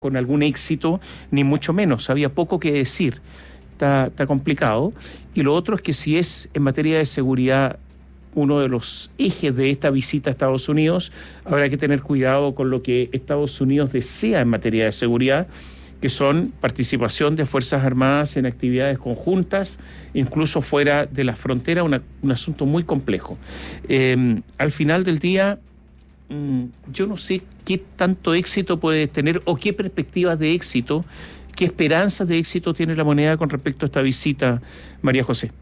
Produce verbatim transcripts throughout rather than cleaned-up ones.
con algún éxito, ni mucho menos, había poco que decir, está, está complicado. Y lo otro es que si es en materia de seguridad uno de los ejes de esta visita a Estados Unidos, habrá que tener cuidado con lo que Estados Unidos desea en materia de seguridad, que son participación de Fuerzas Armadas en actividades conjuntas, incluso fuera de la frontera, una, un asunto muy complejo. Eh, al final del día, yo no sé qué tanto éxito puede tener o qué perspectivas de éxito, qué esperanzas de éxito tiene la moneda con respecto a esta visita, María José.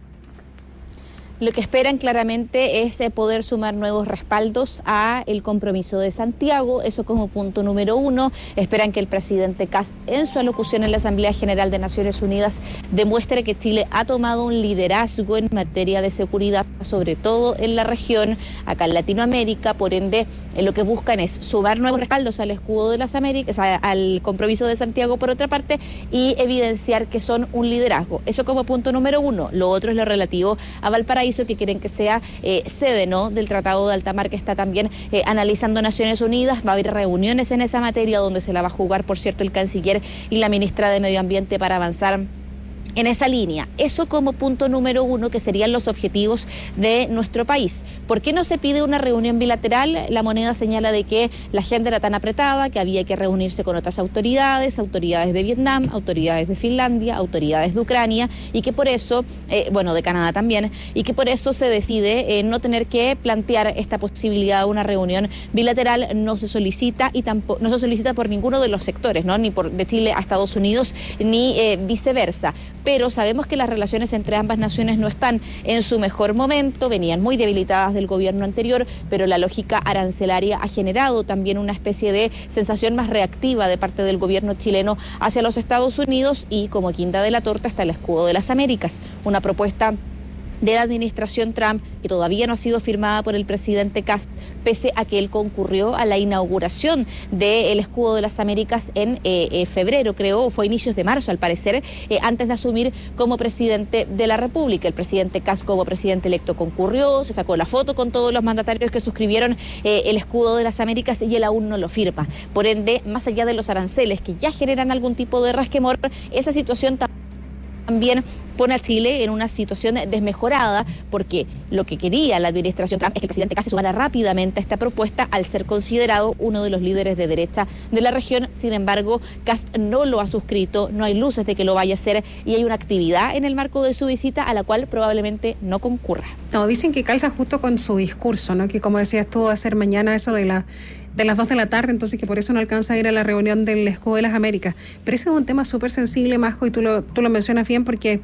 Lo que esperan claramente es poder sumar nuevos respaldos a el compromiso de Santiago, eso como punto número uno. Esperan que el presidente Kast, en su alocución en la Asamblea General de Naciones Unidas, demuestre que Chile ha tomado un liderazgo en materia de seguridad, sobre todo en la región, acá en Latinoamérica. Por ende, eh, lo que buscan es sumar nuevos respaldos al escudo de las Américas, a, al compromiso de Santiago, por otra parte, y evidenciar que son un liderazgo. Eso como punto número uno. Lo otro es lo relativo a Valparaíso, que quieren que sea eh, sede, ¿no?, del Tratado de Alta Mar, que está también eh, analizando Naciones Unidas. Va a haber reuniones en esa materia, donde se la va a jugar, por cierto, el canciller y la ministra de Medio Ambiente para avanzar en esa línea. Eso como punto número uno, que serían los objetivos de nuestro país. ¿Por qué no se pide una reunión bilateral? La moneda señala de que la agenda era tan apretada que había que reunirse con otras autoridades, autoridades de Vietnam, autoridades de Finlandia, autoridades de Ucrania, y que por eso, eh, bueno, de Canadá también, y que por eso se decide eh, no tener que plantear esta posibilidad de una reunión bilateral. No se solicita y tampoco no se solicita por ninguno de los sectores, ¿no?, ni por de Chile a Estados Unidos, ni eh, viceversa. Pero sabemos que las relaciones entre ambas naciones no están en su mejor momento, venían muy debilitadas del gobierno anterior, pero la lógica arancelaria ha generado también una especie de sensación más reactiva de parte del gobierno chileno hacia los Estados Unidos, y como quinta de la torta está el escudo de las Américas, una propuesta de la administración Trump que todavía no ha sido firmada por el presidente Kast, pese a que él concurrió a la inauguración del escudo de las Américas en eh, eh, febrero, creo, o fue inicios de marzo al parecer, eh, antes de asumir como presidente de la República. El presidente Kast, como presidente electo, concurrió, se sacó la foto con todos los mandatarios que suscribieron eh, el escudo de las Américas, y él aún no lo firma. Por ende, más allá de los aranceles que ya generan algún tipo de rasquemor, esa situación también pone a Chile en una situación desmejorada, porque lo que quería la administración Trump es que el presidente Kast se sumara rápidamente a esta propuesta, al ser considerado uno de los líderes de derecha de la región. Sin embargo, Kast no lo ha suscrito, no hay luces de que lo vaya a hacer, y hay una actividad en el marco de su visita a la cual probablemente no concurra. No, dicen que calza justo con su discurso, ¿no?, que como decías tú, va a ser mañana eso de la de las dos de la tarde, entonces que por eso no alcanza a ir a la reunión del Escudo de las Américas. Pero ese es un tema súper sensible, Majo, y tú lo, tú lo mencionas bien, porque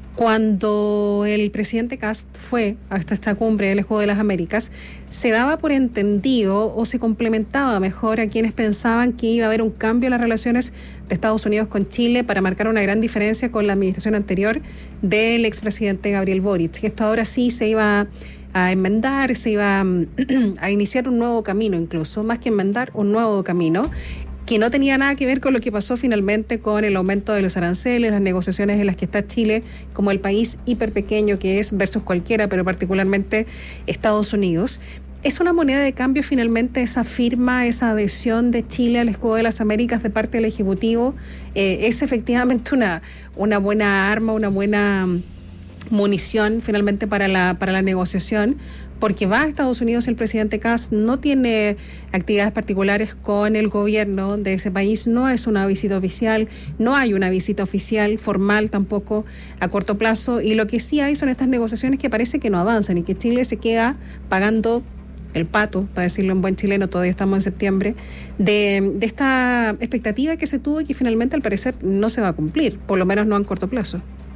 cuando el presidente Kast fue hasta esta cumbre del Escudo de las Américas, se daba por entendido, o se complementaba mejor, a quienes pensaban que iba a haber un cambio en las relaciones de Estados Unidos con Chile para marcar una gran diferencia con la administración anterior del expresidente Gabriel Boric, que esto ahora sí se iba a enmendar, se iba a iniciar un nuevo camino, incluso, más que enmendar, un nuevo camino, que no tenía nada que ver con lo que pasó finalmente con el aumento de los aranceles, las negociaciones en las que está Chile como el país hiper pequeño que es versus cualquiera, pero particularmente Estados Unidos. ¿Es una moneda de cambio finalmente esa firma, esa adhesión de Chile al Escudo de las Américas de parte del Ejecutivo? Eh, ¿Es efectivamente una, una buena arma, una buena munición finalmente para la para la negociación? Porque va a Estados Unidos el presidente Kast, no tiene actividades particulares con el gobierno de ese país, no es una visita oficial, no hay una visita oficial formal tampoco a corto plazo, y lo que sí hay son estas negociaciones que parece que no avanzan y que Chile se queda pagando el pato, para decirlo en buen chileno, todavía estamos en septiembre, de, de esta expectativa que se tuvo y que finalmente al parecer no se va a cumplir, por lo menos no a corto plazo.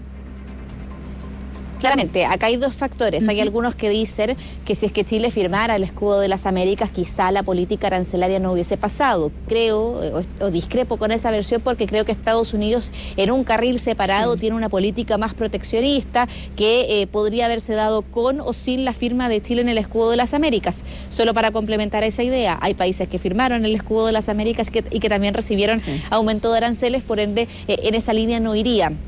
Claramente, acá hay dos factores. Uh-huh. Hay algunos que dicen que si es que Chile firmara el escudo de las Américas, quizá la política arancelaria no hubiese pasado. Creo, o, o discrepo con esa versión, porque creo que Estados Unidos, en un carril separado, sí, tiene una política más proteccionista que eh, podría haberse dado con o sin la firma de Chile en el escudo de las Américas. Solo para complementar esa idea, hay países que firmaron el escudo de las Américas que, y que también recibieron sí. aumento de aranceles, por ende, eh, en esa línea no irían.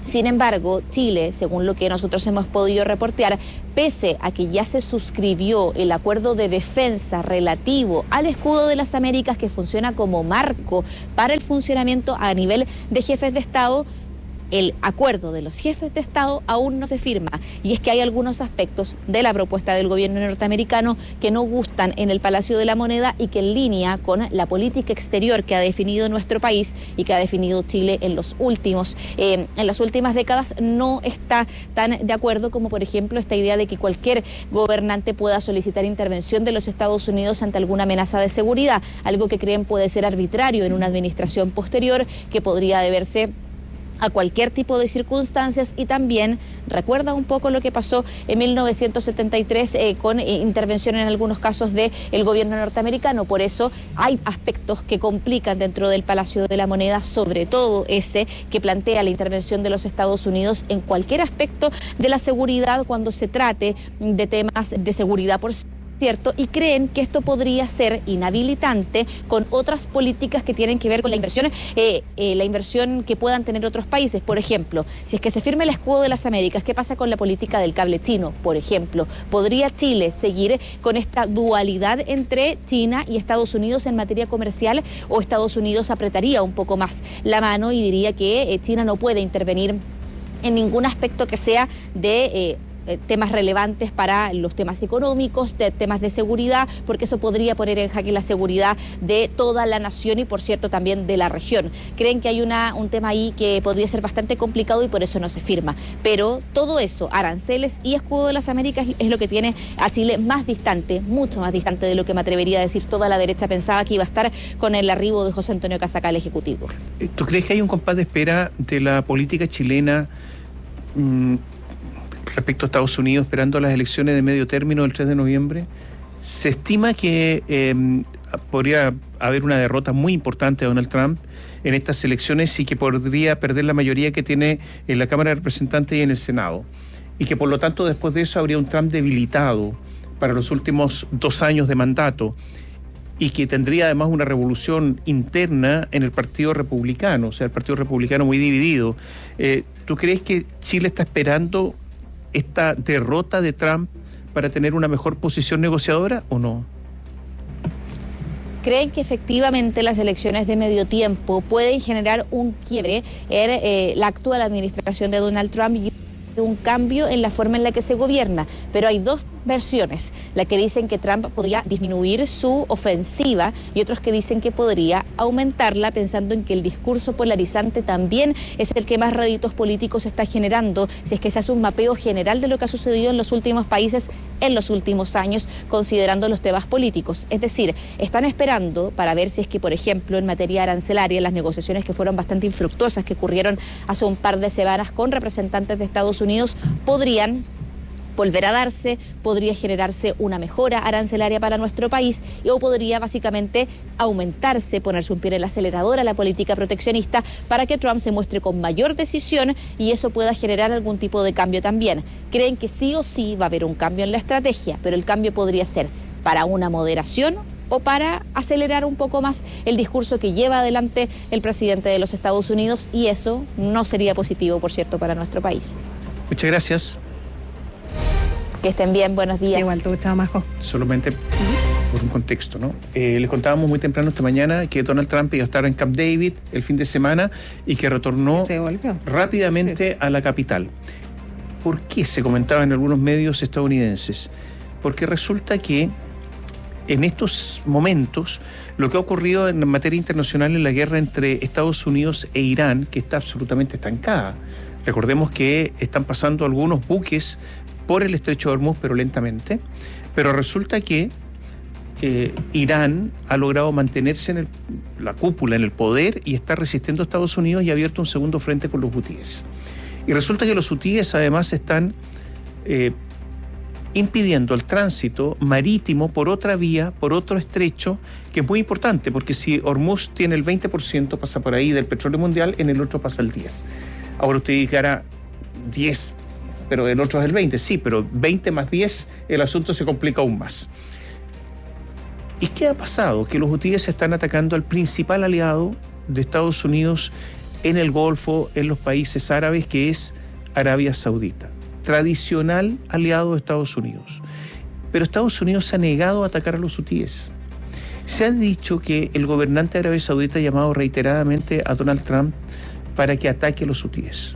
Sin embargo, Chile, según lo que nosotros hemos podido reportear, pese a que ya se suscribió el acuerdo de defensa relativo al escudo de las Américas, que funciona como marco para el funcionamiento a nivel de jefes de Estado, el acuerdo de los jefes de Estado aún no se firma, y es que hay algunos aspectos de la propuesta del gobierno norteamericano que no gustan en el Palacio de la Moneda y que en línea con la política exterior que ha definido nuestro país y que ha definido Chile en los últimos, eh, en las últimas décadas, no está tan de acuerdo, como por ejemplo esta idea de que cualquier gobernante pueda solicitar intervención de los Estados Unidos ante alguna amenaza de seguridad, algo que creen puede ser arbitrario en una administración posterior, que podría deberse a cualquier tipo de circunstancias, y también recuerda un poco lo que pasó en mil novecientos setenta y tres eh, con eh, intervención en algunos casos del gobierno norteamericano. Por eso hay aspectos que complican dentro del Palacio de la Moneda, sobre todo ese que plantea la intervención de los Estados Unidos en cualquier aspecto de la seguridad cuando se trate de temas de seguridad por sí. ¿Cierto? Y creen que esto podría ser inhabilitante con otras políticas que tienen que ver con la inversión, eh, eh, la inversión que puedan tener otros países. Por ejemplo, si es que se firme el escudo de las Américas, ¿qué pasa con la política del cable chino? Por ejemplo, ¿podría Chile seguir con esta dualidad entre China y Estados Unidos en materia comercial, o Estados Unidos apretaría un poco más la mano y diría que eh, China no puede intervenir en ningún aspecto que sea de Eh, temas relevantes para los temas económicos, de temas de seguridad, porque eso podría poner en jaque la seguridad de toda la nación y, por cierto, también de la región? Creen que hay una, un tema ahí que podría ser bastante complicado y por eso no se firma. Pero todo eso, aranceles y escudo de las Américas, es lo que tiene a Chile más distante, mucho más distante de lo que me atrevería a decir toda la derecha pensaba que iba a estar con el arribo de José Antonio Kazaka al Ejecutivo. ¿Tú crees que hay un compás de espera de la política chilena mmm, respecto a Estados Unidos, esperando las elecciones de medio término del tres de noviembre? Se estima que eh, podría haber una derrota muy importante de Donald Trump en estas elecciones y que podría perder la mayoría que tiene en la Cámara de Representantes y en el Senado, y que por lo tanto después de eso habría un Trump debilitado para los últimos dos años de mandato, y que tendría además una revolución interna en el Partido Republicano, o sea, el Partido Republicano muy dividido. Eh, ¿Tú crees que Chile está esperando esta derrota de Trump para tener una mejor posición negociadora o no? ¿Creen que efectivamente las elecciones de medio tiempo pueden generar un quiebre en eh, la actual administración de Donald Trump y un cambio en la forma en la que se gobierna? Pero hay dos versiones, la que dicen que Trump podría disminuir su ofensiva y otros que dicen que podría aumentarla, pensando en que el discurso polarizante también es el que más réditos políticos está generando, si es que se hace un mapeo general de lo que ha sucedido en los últimos países en los últimos años, considerando los temas políticos. Es decir, están esperando para ver si es que, por ejemplo, en materia arancelaria, las negociaciones que fueron bastante infructuosas, que ocurrieron hace un par de semanas con representantes de Estados Unidos, podrían volver a darse, podría generarse una mejora arancelaria para nuestro país, y o podría básicamente aumentarse, ponerse un pie en el acelerador a la política proteccionista para que Trump se muestre con mayor decisión y eso pueda generar algún tipo de cambio también. Creen que sí o sí va a haber un cambio en la estrategia, pero el cambio podría ser para una moderación o para acelerar un poco más el discurso que lleva adelante el presidente de los Estados Unidos, y eso no sería positivo, por cierto, para nuestro país. Muchas gracias. Que estén bien, buenos días. Igual tú, chao, Majo. Solamente uh-huh. por un contexto, ¿no? Eh, les contábamos muy temprano esta mañana que Donald Trump iba a estar en Camp David el fin de semana y que retornó se volvió. rápidamente sí. a la capital. ¿Por qué se comentaba en algunos medios estadounidenses? Porque resulta que en estos momentos lo que ha ocurrido en materia internacional en la guerra entre Estados Unidos e Irán, que está absolutamente estancada. Recordemos que están pasando algunos buques por el estrecho de Hormuz, pero lentamente, pero resulta que eh, Irán ha logrado mantenerse en el, la cúpula, en el poder, y está resistiendo a Estados Unidos y ha abierto un segundo frente con los hutíes. Y resulta que los hutíes además están eh, impidiendo el tránsito marítimo por otra vía, por otro estrecho, que es muy importante, porque si Hormuz tiene el veinte por ciento, pasa por ahí del petróleo mundial, en el otro pasa el diez por ciento. Ahora usted dedicará diez, pero el otro es el veinte, sí, pero veinte más diez, el asunto se complica aún más. ¿Y qué ha pasado? Que los hutíes están atacando al principal aliado de Estados Unidos en el Golfo, en los países árabes, que es Arabia Saudita, tradicional aliado de Estados Unidos. Pero Estados Unidos se ha negado a atacar a los hutíes. Se ha dicho que el gobernante de Arabia Saudita ha llamado reiteradamente a Donald Trump para que ataque a los hutíes.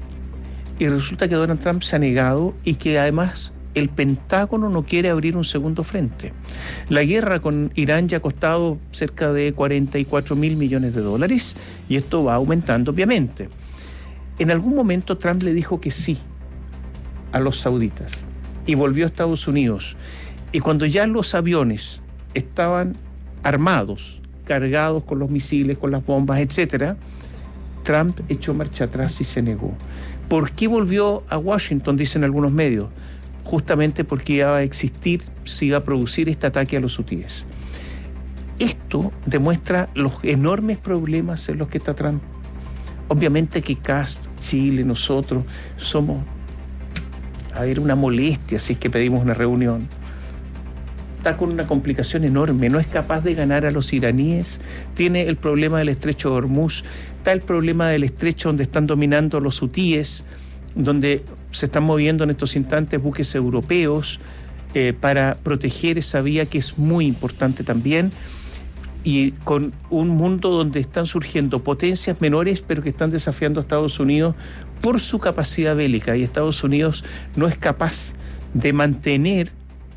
Y resulta que Donald Trump se ha negado y que además el Pentágono no quiere abrir un segundo frente. La guerra con Irán ya ha costado cerca de cuarenta y cuatro mil millones de dólares y esto va aumentando obviamente. En algún momento Trump le dijo que sí a los sauditas y volvió a Estados Unidos. Y cuando ya los aviones estaban armados, cargados con los misiles, con las bombas, etcétera, Trump echó marcha atrás y se negó. ¿Por qué volvió a Washington? Dicen algunos medios. Justamente porque iba a existir, se iba a producir este ataque a los hutíes. Esto demuestra los enormes problemas en los que está Trump. Obviamente que Cast, Chile, nosotros somos, a ver, una molestia si es que pedimos una reunión. Está con una complicación enorme, no es capaz de ganar a los iraníes, tiene el problema del estrecho de Hormuz, está el problema del estrecho donde están dominando los hutíes, donde se están moviendo en estos instantes buques europeos eh, para proteger esa vía que es muy importante también, y con un mundo donde están surgiendo potencias menores pero que están desafiando a Estados Unidos por su capacidad bélica, y Estados Unidos no es capaz de mantener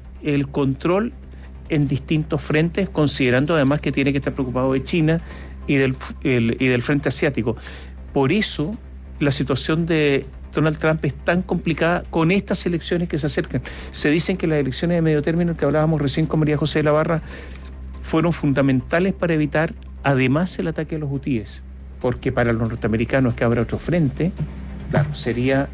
el control en distintos frentes, considerando además que tiene que estar preocupado de China y del, el, y del frente asiático. Por eso la situación de Donald Trump es tan complicada con estas elecciones que se acercan. Se dicen que las elecciones de medio término que hablábamos recién con María José de la Barra fueron fundamentales para evitar además el ataque a los hutíes, porque para los norteamericanos que habrá otro frente, claro, sería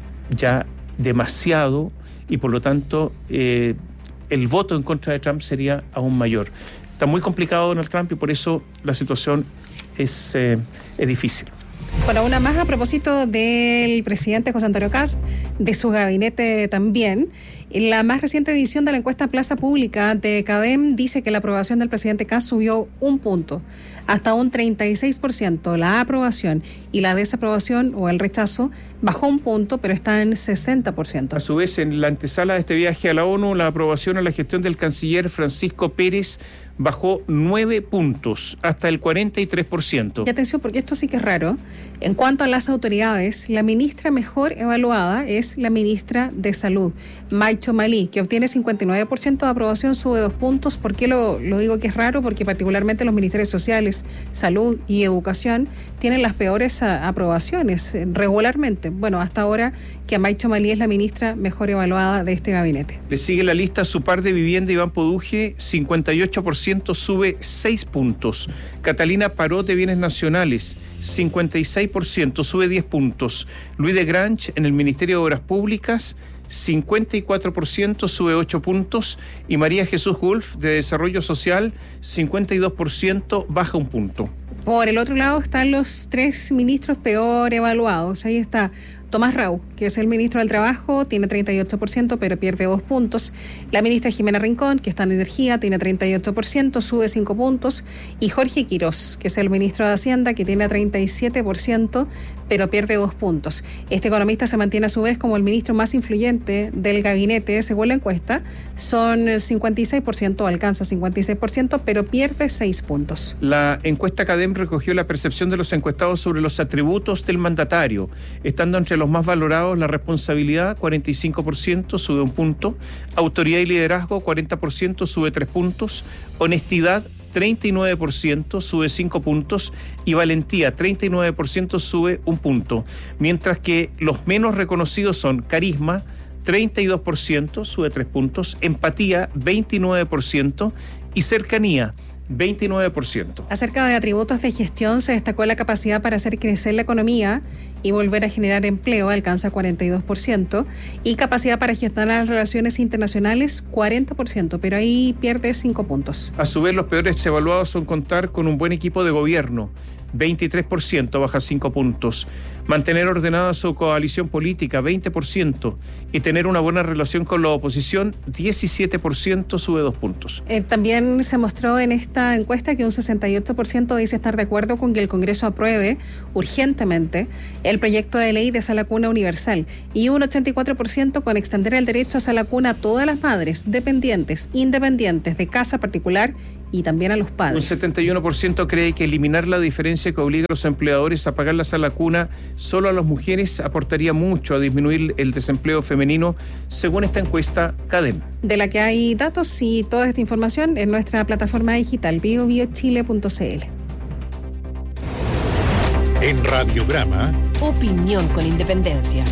ya demasiado y por lo tanto eh, el voto en contra de Trump sería aún mayor. Está muy complicado Donald Trump y por eso la situación es, eh, es difícil. Bueno, una más a propósito del presidente José Antonio Kast, de su gabinete también. La más reciente edición de la encuesta Plaza Pública de CADEM dice que la aprobación del presidente Kast subió un punto, hasta un treinta y seis por ciento. La aprobación y la desaprobación o el rechazo bajó un punto, pero está en sesenta por ciento. A su vez, en la antesala de este viaje a la ONU, la aprobación a la gestión del canciller Francisco Pérez bajó nueve puntos, hasta el cuarenta y tres por ciento. Y atención, porque esto sí que es raro. En cuanto a las autoridades, la ministra mejor evaluada es la ministra de Salud, Maicho Malí, que obtiene cincuenta y nueve por ciento de aprobación, sube dos puntos. ¿Por qué lo, lo digo que es raro? Porque particularmente los ministerios sociales, Salud y Educación tienen las peores a, aprobaciones eh, regularmente. Bueno, hasta ahora que Maicho Malí es la ministra mejor evaluada de este gabinete. Le sigue la lista su par de vivienda, Iván Poduje, cincuenta y ocho por ciento, sube seis puntos. Catalina Parot de Bienes Nacionales, cincuenta y seis por ciento, sube diez puntos. Luis de Grange en el Ministerio de Obras Públicas, cincuenta y cuatro por ciento, sube ocho puntos. Y María Jesús Gulf de Desarrollo Social, cincuenta y dos por ciento, baja un punto. Por el otro lado están los tres ministros peor evaluados. Ahí está Tomás Rau, que es el ministro del Trabajo, tiene treinta y ocho por ciento, pero pierde dos puntos. La ministra Jimena Rincón, que está en Energía, tiene treinta y ocho por ciento, sube cinco puntos. Y Jorge Quirós, que es el ministro de Hacienda, que tiene treinta y siete por ciento, pero pierde dos puntos. Este economista se mantiene a su vez como el ministro más influyente del gabinete, según la encuesta. Son cincuenta y seis por ciento, alcanza cincuenta y seis por ciento, pero pierde seis puntos. La encuesta CADEM recogió la percepción de los encuestados sobre los atributos del mandatario, estando entre los más valorados la responsabilidad, cuarenta y cinco por ciento, sube un punto, autoridad y liderazgo, cuarenta por ciento, sube tres puntos, honestidad, treinta y nueve por ciento, sube cinco puntos, y valentía, treinta y nueve por ciento, sube un punto, mientras que los menos reconocidos son carisma, treinta y dos por ciento, sube tres puntos, empatía, veintinueve por ciento, y cercanía, veintinueve por ciento. Acerca de atributos de gestión, se destacó la capacidad para hacer crecer la economía y volver a generar empleo alcanza cuarenta y dos por ciento y capacidad para gestionar las relaciones internacionales cuarenta por ciento, pero ahí pierde cinco puntos. A su vez, los peores evaluados son contar con un buen equipo de gobierno, veintitrés por ciento, baja cinco puntos. Mantener ordenada su coalición política, veinte por ciento. Y tener una buena relación con la oposición, diecisiete por ciento, sube dos puntos. Eh, también se mostró en esta encuesta que un sesenta y ocho por ciento dice estar de acuerdo con que el Congreso apruebe urgentemente el proyecto de ley de sala cuna universal y un ochenta y cuatro por ciento con extender el derecho a sala cuna a todas las madres, dependientes, independientes, de casa particular y también a los padres. Un setenta y uno por ciento cree que eliminar la diferencia que obliga a los empleadores a pagar la sala cuna solo a las mujeres aportaría mucho a disminuir el desempleo femenino, según esta encuesta CADEM. De la que hay datos y toda esta información en nuestra plataforma digital bio bio chile punto c l. En Radiograma, opinión con independencia.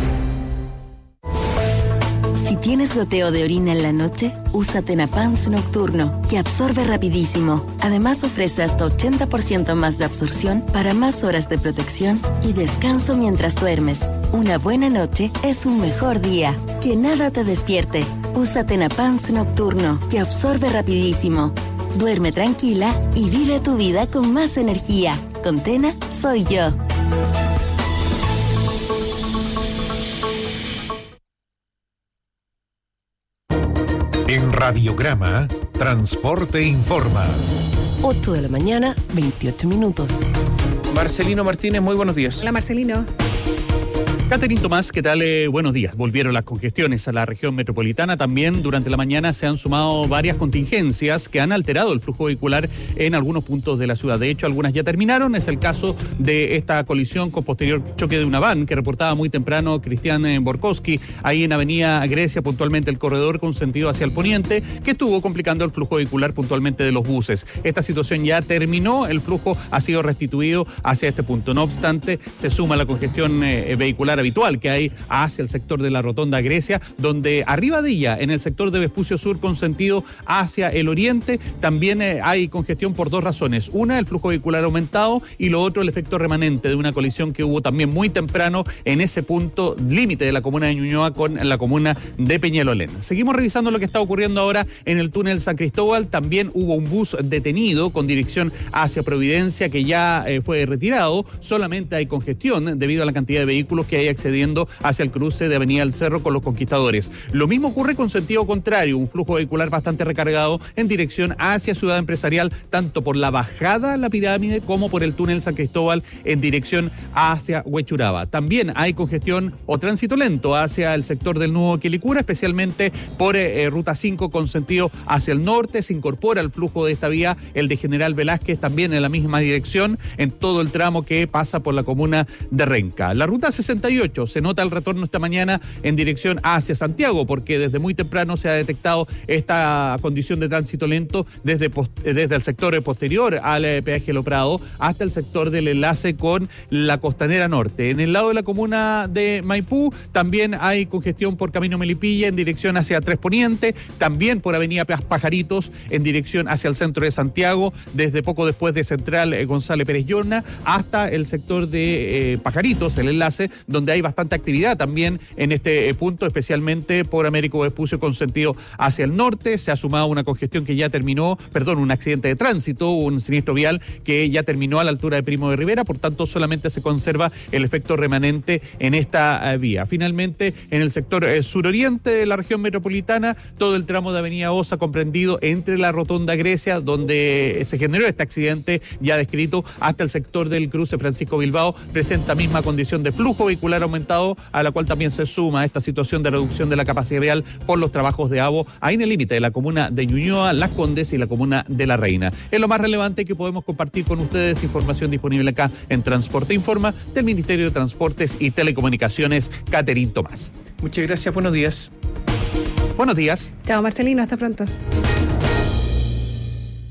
Si tienes goteo de orina en la noche, usa Tenapans Nocturno, que absorbe rapidísimo. Además ofrece hasta ochenta por ciento más de absorción para más horas de protección y descanso mientras duermes. Una buena noche es un mejor día. Que nada te despierte. Usa Tenapans Nocturno, que absorbe rapidísimo. Duerme tranquila y vive tu vida con más energía. Con Tena, soy yo. en Radiograma, Transporte Informa. ocho de la mañana, veintiocho minutos. Marcelino Martínez, muy buenos días. Hola, Marcelino. Catherine Tomás, ¿qué tal? Eh, buenos días. Volvieron las congestiones a la región metropolitana. También durante la mañana se han sumado varias contingencias que han alterado el flujo vehicular en algunos puntos de la ciudad. De hecho, algunas ya terminaron. Es el caso de esta colisión con posterior choque de una van que reportaba muy temprano Cristian Borkowski, ahí en Avenida Grecia, puntualmente el corredor con sentido hacia el poniente, que estuvo complicando el flujo vehicular puntualmente de los buses. Esta situación ya terminó, el flujo ha sido restituido hacia este punto. No obstante, se suma la congestión eh, vehicular habitual que hay hacia el sector de la Rotonda Grecia, donde arriba de ella, en el sector de Vespucio Sur con sentido hacia el oriente, también eh, hay congestión por dos razones. Una, el flujo vehicular aumentado, y lo otro, el efecto remanente de una colisión que hubo también muy temprano en ese punto límite de la comuna de Ñuñoa con la comuna de Peñalolén. Seguimos revisando lo que está ocurriendo ahora en el túnel San Cristóbal. También hubo un bus detenido con dirección hacia Providencia que ya eh, fue retirado. Solamente hay congestión debido a la cantidad de vehículos que hay accediendo hacia el cruce de Avenida El Cerro con los Conquistadores. Lo mismo ocurre con sentido contrario, un flujo vehicular bastante recargado en dirección hacia Ciudad Empresarial, tanto por la bajada a la pirámide como por el túnel San Cristóbal en dirección hacia Huechuraba. También hay congestión o tránsito lento hacia el sector del nudo Quilicura, especialmente por eh, Ruta cinco con sentido hacia el norte. Se incorpora al flujo de esta vía el de General Velázquez también en la misma dirección en todo el tramo que pasa por la comuna de Renca. La Ruta sesenta y ocho se nota el retorno esta mañana en dirección hacia Santiago, porque desde muy temprano se ha detectado esta condición de tránsito lento desde, post, desde el sector posterior al eh, peaje Lo Prado hasta el sector del enlace con la Costanera Norte. En el lado de la comuna de Maipú también hay congestión por Camino Melipilla en dirección hacia Tres Poniente, también por Avenida Pajaritos en dirección hacia el centro de Santiago, desde poco después de Central eh, González Pérez Llorna hasta el sector de eh, Pajaritos, el enlace, donde hay bastante actividad también en este eh, punto, especialmente por Américo Vespucio con sentido hacia el norte. Se ha sumado una congestión que ya terminó, perdón, un accidente de tránsito, un siniestro vial que ya terminó a la altura de Primo de Rivera, por tanto solamente se conserva el efecto remanente en esta eh, vía. Finalmente, en el sector eh, suroriente de la región metropolitana, todo el tramo de Avenida Osa comprendido entre la Rotonda Grecia, donde se generó este accidente ya descrito, hasta el sector del cruce Francisco Bilbao, presenta misma condición de flujo vehicular aumentado, a la cual también se suma esta situación de reducción de la capacidad vial por los trabajos de AVO, ahí en el límite de la comuna de Ñuñoa, Las Condes y la comuna de La Reina. Es lo más relevante que podemos compartir con ustedes, información disponible acá en Transporte Informa del Ministerio de Transportes y Telecomunicaciones, Catherine Tomás. Muchas gracias, buenos días. Buenos días. Chao, Marcelino, hasta pronto.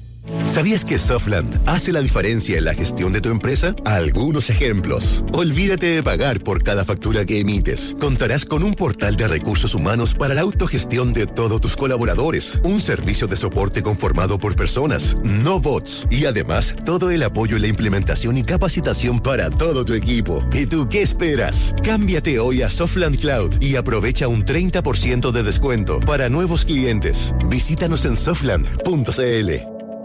¿Sabías que Softland hace la diferencia en la gestión de tu empresa? Algunos ejemplos. Olvídate de pagar por cada factura que emites. Contarás con un portal de recursos humanos para la autogestión de todos tus colaboradores. Un servicio de soporte conformado por personas, no bots. Y además, todo el apoyo en la implementación y capacitación para todo tu equipo. ¿Y tú qué esperas? Cámbiate hoy a Softland Cloud y aprovecha un treinta por ciento de descuento para nuevos clientes. Visítanos en softland punto c l.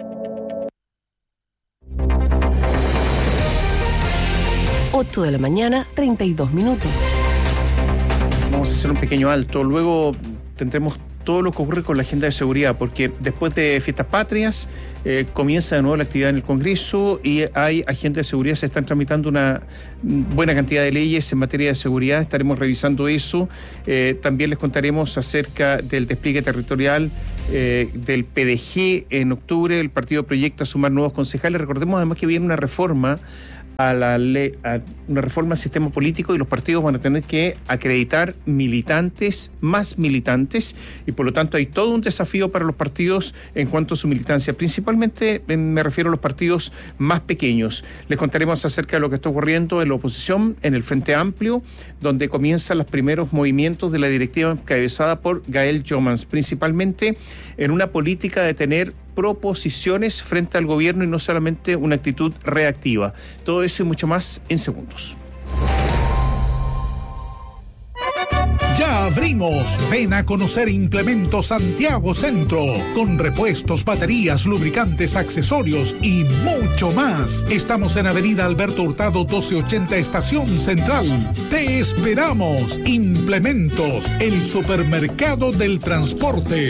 ocho de la mañana, treinta y dos minutos. Vamos a hacer un pequeño alto. Luego tendremos todo lo que ocurre con la agenda de seguridad, porque después de Fiestas Patrias eh, comienza de nuevo la actividad en el Congreso y hay agenda de seguridad. Se están tramitando una buena cantidad de leyes en materia de seguridad. Estaremos revisando eso. Eh, también les contaremos acerca del despliegue territorial eh, del P D G en octubre. El partido proyecta sumar nuevos concejales. Recordemos además que viene una reforma a la ley, a una reforma al sistema político y los partidos van a tener que acreditar militantes, más militantes, y por lo tanto hay todo un desafío para los partidos en cuanto a su militancia. Principalmente me refiero a los partidos más pequeños. Les contaremos acerca de lo que está ocurriendo en la oposición, en el Frente Amplio, donde comienzan los primeros movimientos de la directiva encabezada por Gael Jomans, principalmente en una política de tener proposiciones frente al gobierno y no solamente una actitud reactiva. Todo eso y mucho más en segundos. Ya abrimos. Ven a conocer Implementos Santiago Centro, con repuestos, baterías, lubricantes, accesorios y mucho más. Estamos en Avenida Alberto Hurtado doce ochenta, Estación Central. Te esperamos. Implementos, el supermercado del transporte.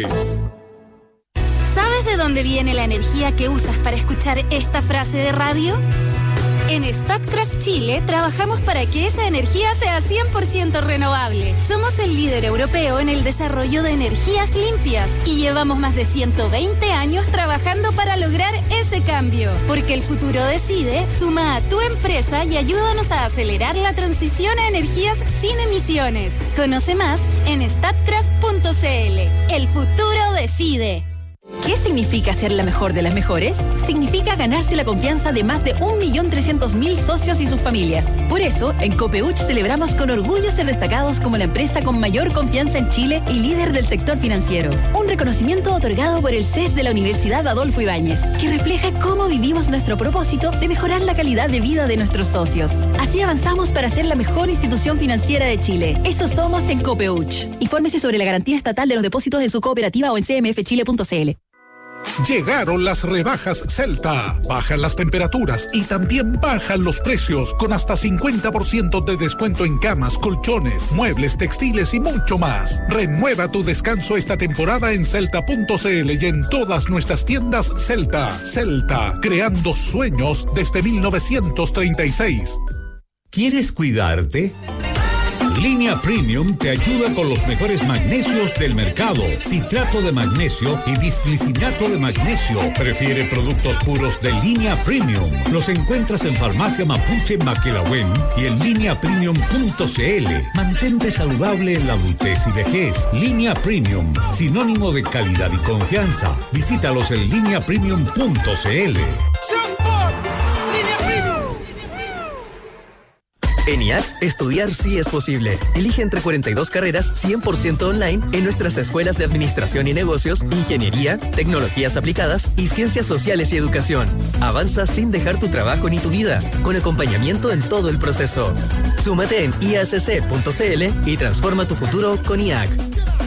¿Sabes de dónde viene la energía que usas para escuchar esta frase de radio? En Statkraft Chile trabajamos para que esa energía sea cien por ciento renovable. Somos el líder europeo en el desarrollo de energías limpias y llevamos más de ciento veinte años trabajando para lograr ese cambio. Porque el futuro decide, suma a tu empresa y ayúdanos a acelerar la transición a energías sin emisiones. Conoce más en statkraft punto c l. El futuro decide. ¿Qué significa ser la mejor de las mejores? Significa ganarse la confianza de más de un millón trescientos mil socios y sus familias. Por eso, en Copeuch celebramos con orgullo ser destacados como la empresa con mayor confianza en Chile y líder del sector financiero. Un reconocimiento otorgado por el C E S de la Universidad Adolfo Ibáñez, que refleja cómo vivimos nuestro propósito de mejorar la calidad de vida de nuestros socios. Así avanzamos para ser la mejor institución financiera de Chile. Eso somos en Copeuch. Infórmese sobre la garantía estatal de los depósitos de su cooperativa o en c m f chile punto c l. Llegaron las rebajas Celta. Bajan las temperaturas y también bajan los precios, con hasta cincuenta por ciento de descuento en camas, colchones, muebles, textiles y mucho más. Renueva tu descanso esta temporada en celta punto c l y en todas nuestras tiendas Celta. Celta, creando sueños desde mil novecientos treinta y seis. ¿Quieres cuidarte? Línea Premium te ayuda con los mejores magnesios del mercado. Citrato de magnesio y bisglicinato de magnesio. Prefiere productos puros de Línea Premium. Los encuentras en Farmacia Mapuche Maquelahuen y en línea premium punto c l. Mantente saludable en la adultez y vejez. Línea Premium, sinónimo de calidad y confianza. Visítalos en línea premium punto c l. En I A C, estudiar sí es posible. Elige entre cuarenta y dos carreras cien por ciento online en nuestras escuelas de Administración y Negocios, Ingeniería, Tecnologías Aplicadas y Ciencias Sociales y Educación. Avanza sin dejar tu trabajo ni tu vida, con acompañamiento en todo el proceso. Súmate en i a c c punto c l y transforma tu futuro con I A C.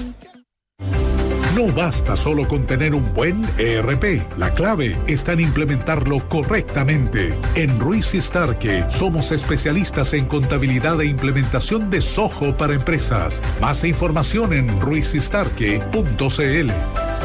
No basta solo con tener un buen E R P. La clave está en implementarlo correctamente. En Ruiz y Starke somos especialistas en contabilidad e implementación de Soho para empresas. Más información en ruiz y starke punto c l.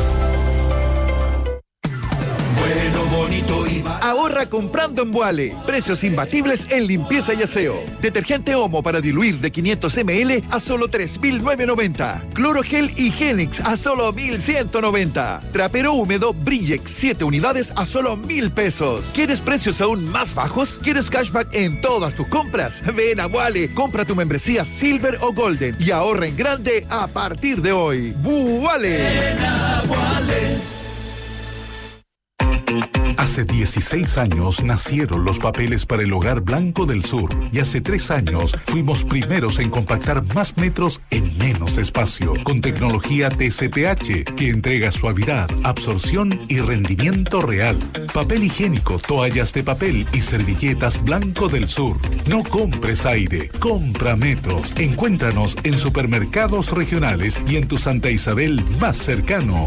Ahorra comprando en Vuale. Precios imbatibles en limpieza y aseo. Detergente Omo para diluir de quinientos mililitros a solo tres mil novecientos noventa. Clorogel y Genix a solo mil ciento noventa. Trapero húmedo Brillex siete unidades a solo mil pesos. ¿Quieres precios aún más bajos? ¿Quieres cashback en todas tus compras? Ven a Vuale, compra tu membresía Silver o Golden y ahorra en grande a partir de hoy. ¡Vuale! Ven a Vuale. Hace dieciséis años nacieron los papeles para el Hogar Blanco del Sur y hace tres años fuimos primeros en compactar más metros en menos espacio con tecnología T C P H que entrega suavidad, absorción y rendimiento real. Papel higiénico, toallas de papel y servilletas Blanco del Sur. No compres aire, compra metros. Encuéntranos en supermercados regionales y en tu Santa Isabel más cercano.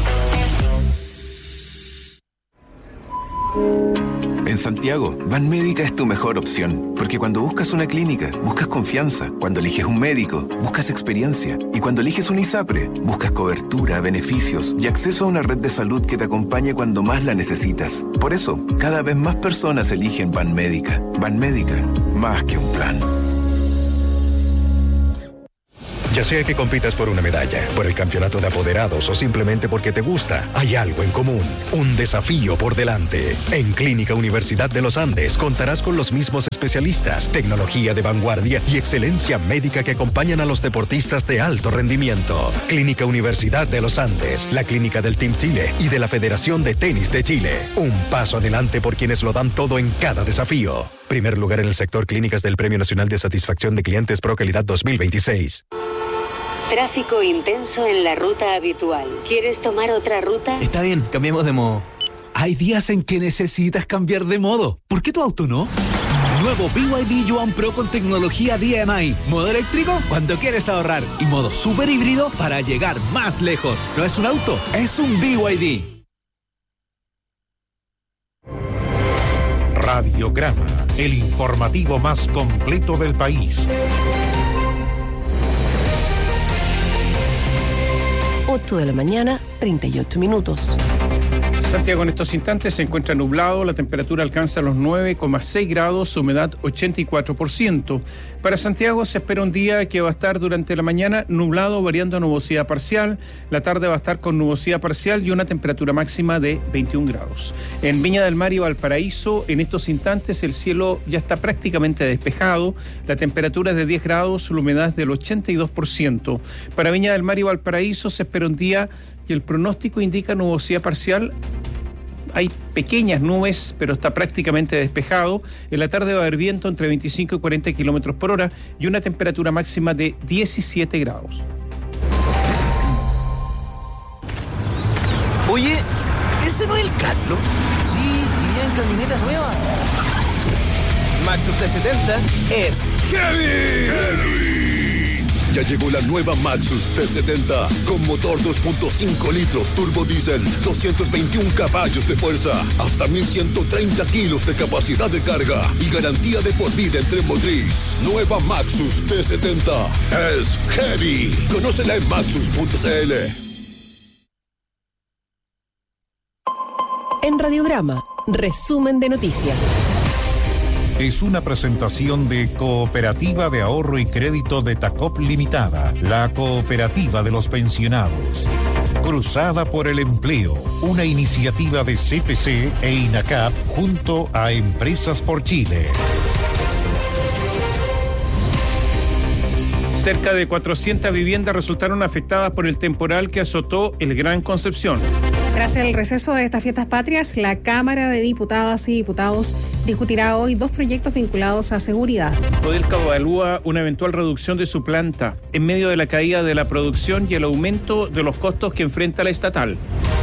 En Santiago, Banmédica es tu mejor opción, porque cuando buscas una clínica, buscas confianza, cuando eliges un médico, buscas experiencia, y cuando eliges un ISAPRE, buscas cobertura, beneficios y acceso a una red de salud que te acompañe cuando más la necesitas. Por eso, cada vez más personas eligen Banmédica. Banmédica, más que un plan. Ya sea que compitas por una medalla, por el campeonato de apoderados o simplemente porque te gusta, hay algo en común, un desafío por delante. En Clínica Universidad de los Andes contarás con los mismos especialistas, tecnología de vanguardia y excelencia médica que acompañan a los deportistas de alto rendimiento. Clínica Universidad de los Andes, la clínica del Team Chile y de la Federación de Tenis de Chile. Un paso adelante por quienes lo dan todo en cada desafío. Primer lugar en el sector clínicas del Premio Nacional de Satisfacción de Clientes Pro Calidad dos mil veintiséis. Tráfico intenso en la ruta habitual. ¿Quieres tomar otra ruta? Está bien, cambiemos de modo. Hay días en que necesitas cambiar de modo. ¿Por qué tu auto no? Nuevo B Y D Yuan Pro con tecnología D M I. Modo eléctrico cuando quieres ahorrar. Y modo super híbrido para llegar más lejos. No es un auto, es un B Y D. Radiograma, el informativo más completo del país. ocho de la mañana, treinta y ocho minutos. Santiago en estos instantes se encuentra nublado, la temperatura alcanza los nueve coma seis grados, humedad ochenta y cuatro por ciento. Para Santiago se espera un día que va a estar durante la mañana nublado, variando a nubosidad parcial. La tarde va a estar con nubosidad parcial y una temperatura máxima de veintiún grados. En Viña del Mar y Valparaíso, en estos instantes el cielo ya está prácticamente despejado. La temperatura es de diez grados, la humedad es del ochenta y dos por ciento. Para Viña del Mar y Valparaíso se espera un día y el pronóstico indica nubosidad parcial. Hay pequeñas nubes, pero está prácticamente despejado. En la tarde va a haber viento entre veinticinco y cuarenta kilómetros por hora y una temperatura máxima de diecisiete grados. Oye, ¿ese no es el Carlos? Sí, iría en camioneta nueva. Maxus T setenta es heavy. heavy. Ya llegó la nueva Maxus T setenta con motor dos punto cinco litros turbo diésel, doscientos veintiún caballos de fuerza, hasta mil ciento treinta kilos de capacidad de carga y garantía de por vida en tren motriz. Nueva Maxus T setenta es heavy. Conócela en maxus punto c l. En Radiograma, resumen de noticias. Es una presentación de Cooperativa de Ahorro y Crédito de Tacop Limitada, la cooperativa de los pensionados. Cruzada por el Empleo, una iniciativa de C P C e INACAP junto a Empresas por Chile. Cerca de cuatrocientas viviendas resultaron afectadas por el temporal que azotó el Gran Concepción. Tras el receso de estas fiestas patrias, la Cámara de Diputadas y Diputados discutirá hoy dos proyectos vinculados a seguridad. Codelco evalúa una eventual reducción de su planta en medio de la caída de la producción y el aumento de los costos que enfrenta la estatal.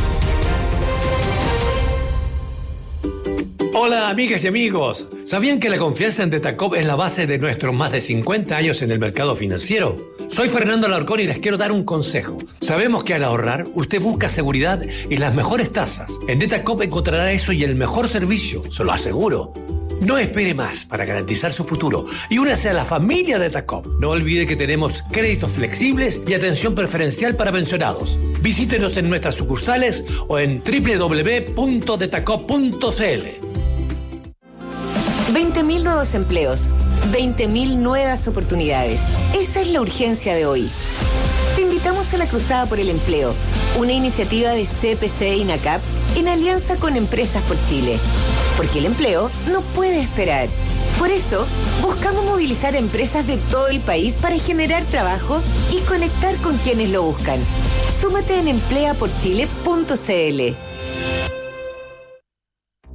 Hola amigas y amigos, ¿sabían que la confianza en Detacop es la base de nuestros más de cincuenta años en el mercado financiero? Soy Fernando Alarcón y les quiero dar un consejo. Sabemos que al ahorrar, usted busca seguridad y las mejores tasas. En Detacop encontrará eso y el mejor servicio, se lo aseguro. No espere más para garantizar su futuro y únase a la familia Detacop. No olvide que tenemos créditos flexibles y atención preferencial para pensionados. Visítenos en nuestras sucursales o en doble u doble u doble u punto detacop punto c l. veinte mil nuevos empleos, veinte mil nuevas oportunidades. Esa es la urgencia de hoy. Te invitamos a la Cruzada por el Empleo, una iniciativa de C P C e INACAP en alianza con Empresas por Chile. Porque el empleo no puede esperar. Por eso, buscamos movilizar a empresas de todo el país para generar trabajo y conectar con quienes lo buscan. Súmate en emplea por chile punto c l.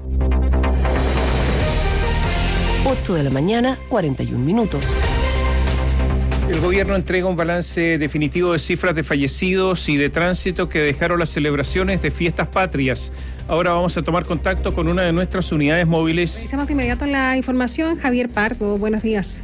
ocho de la mañana, cuarenta y un minutos. El gobierno entrega un balance definitivo de cifras de fallecidos y de tránsito que dejaron las celebraciones de fiestas patrias. Ahora vamos a tomar contacto con una de nuestras unidades móviles. Revisamos de inmediato la información. Javier Pardo, buenos días.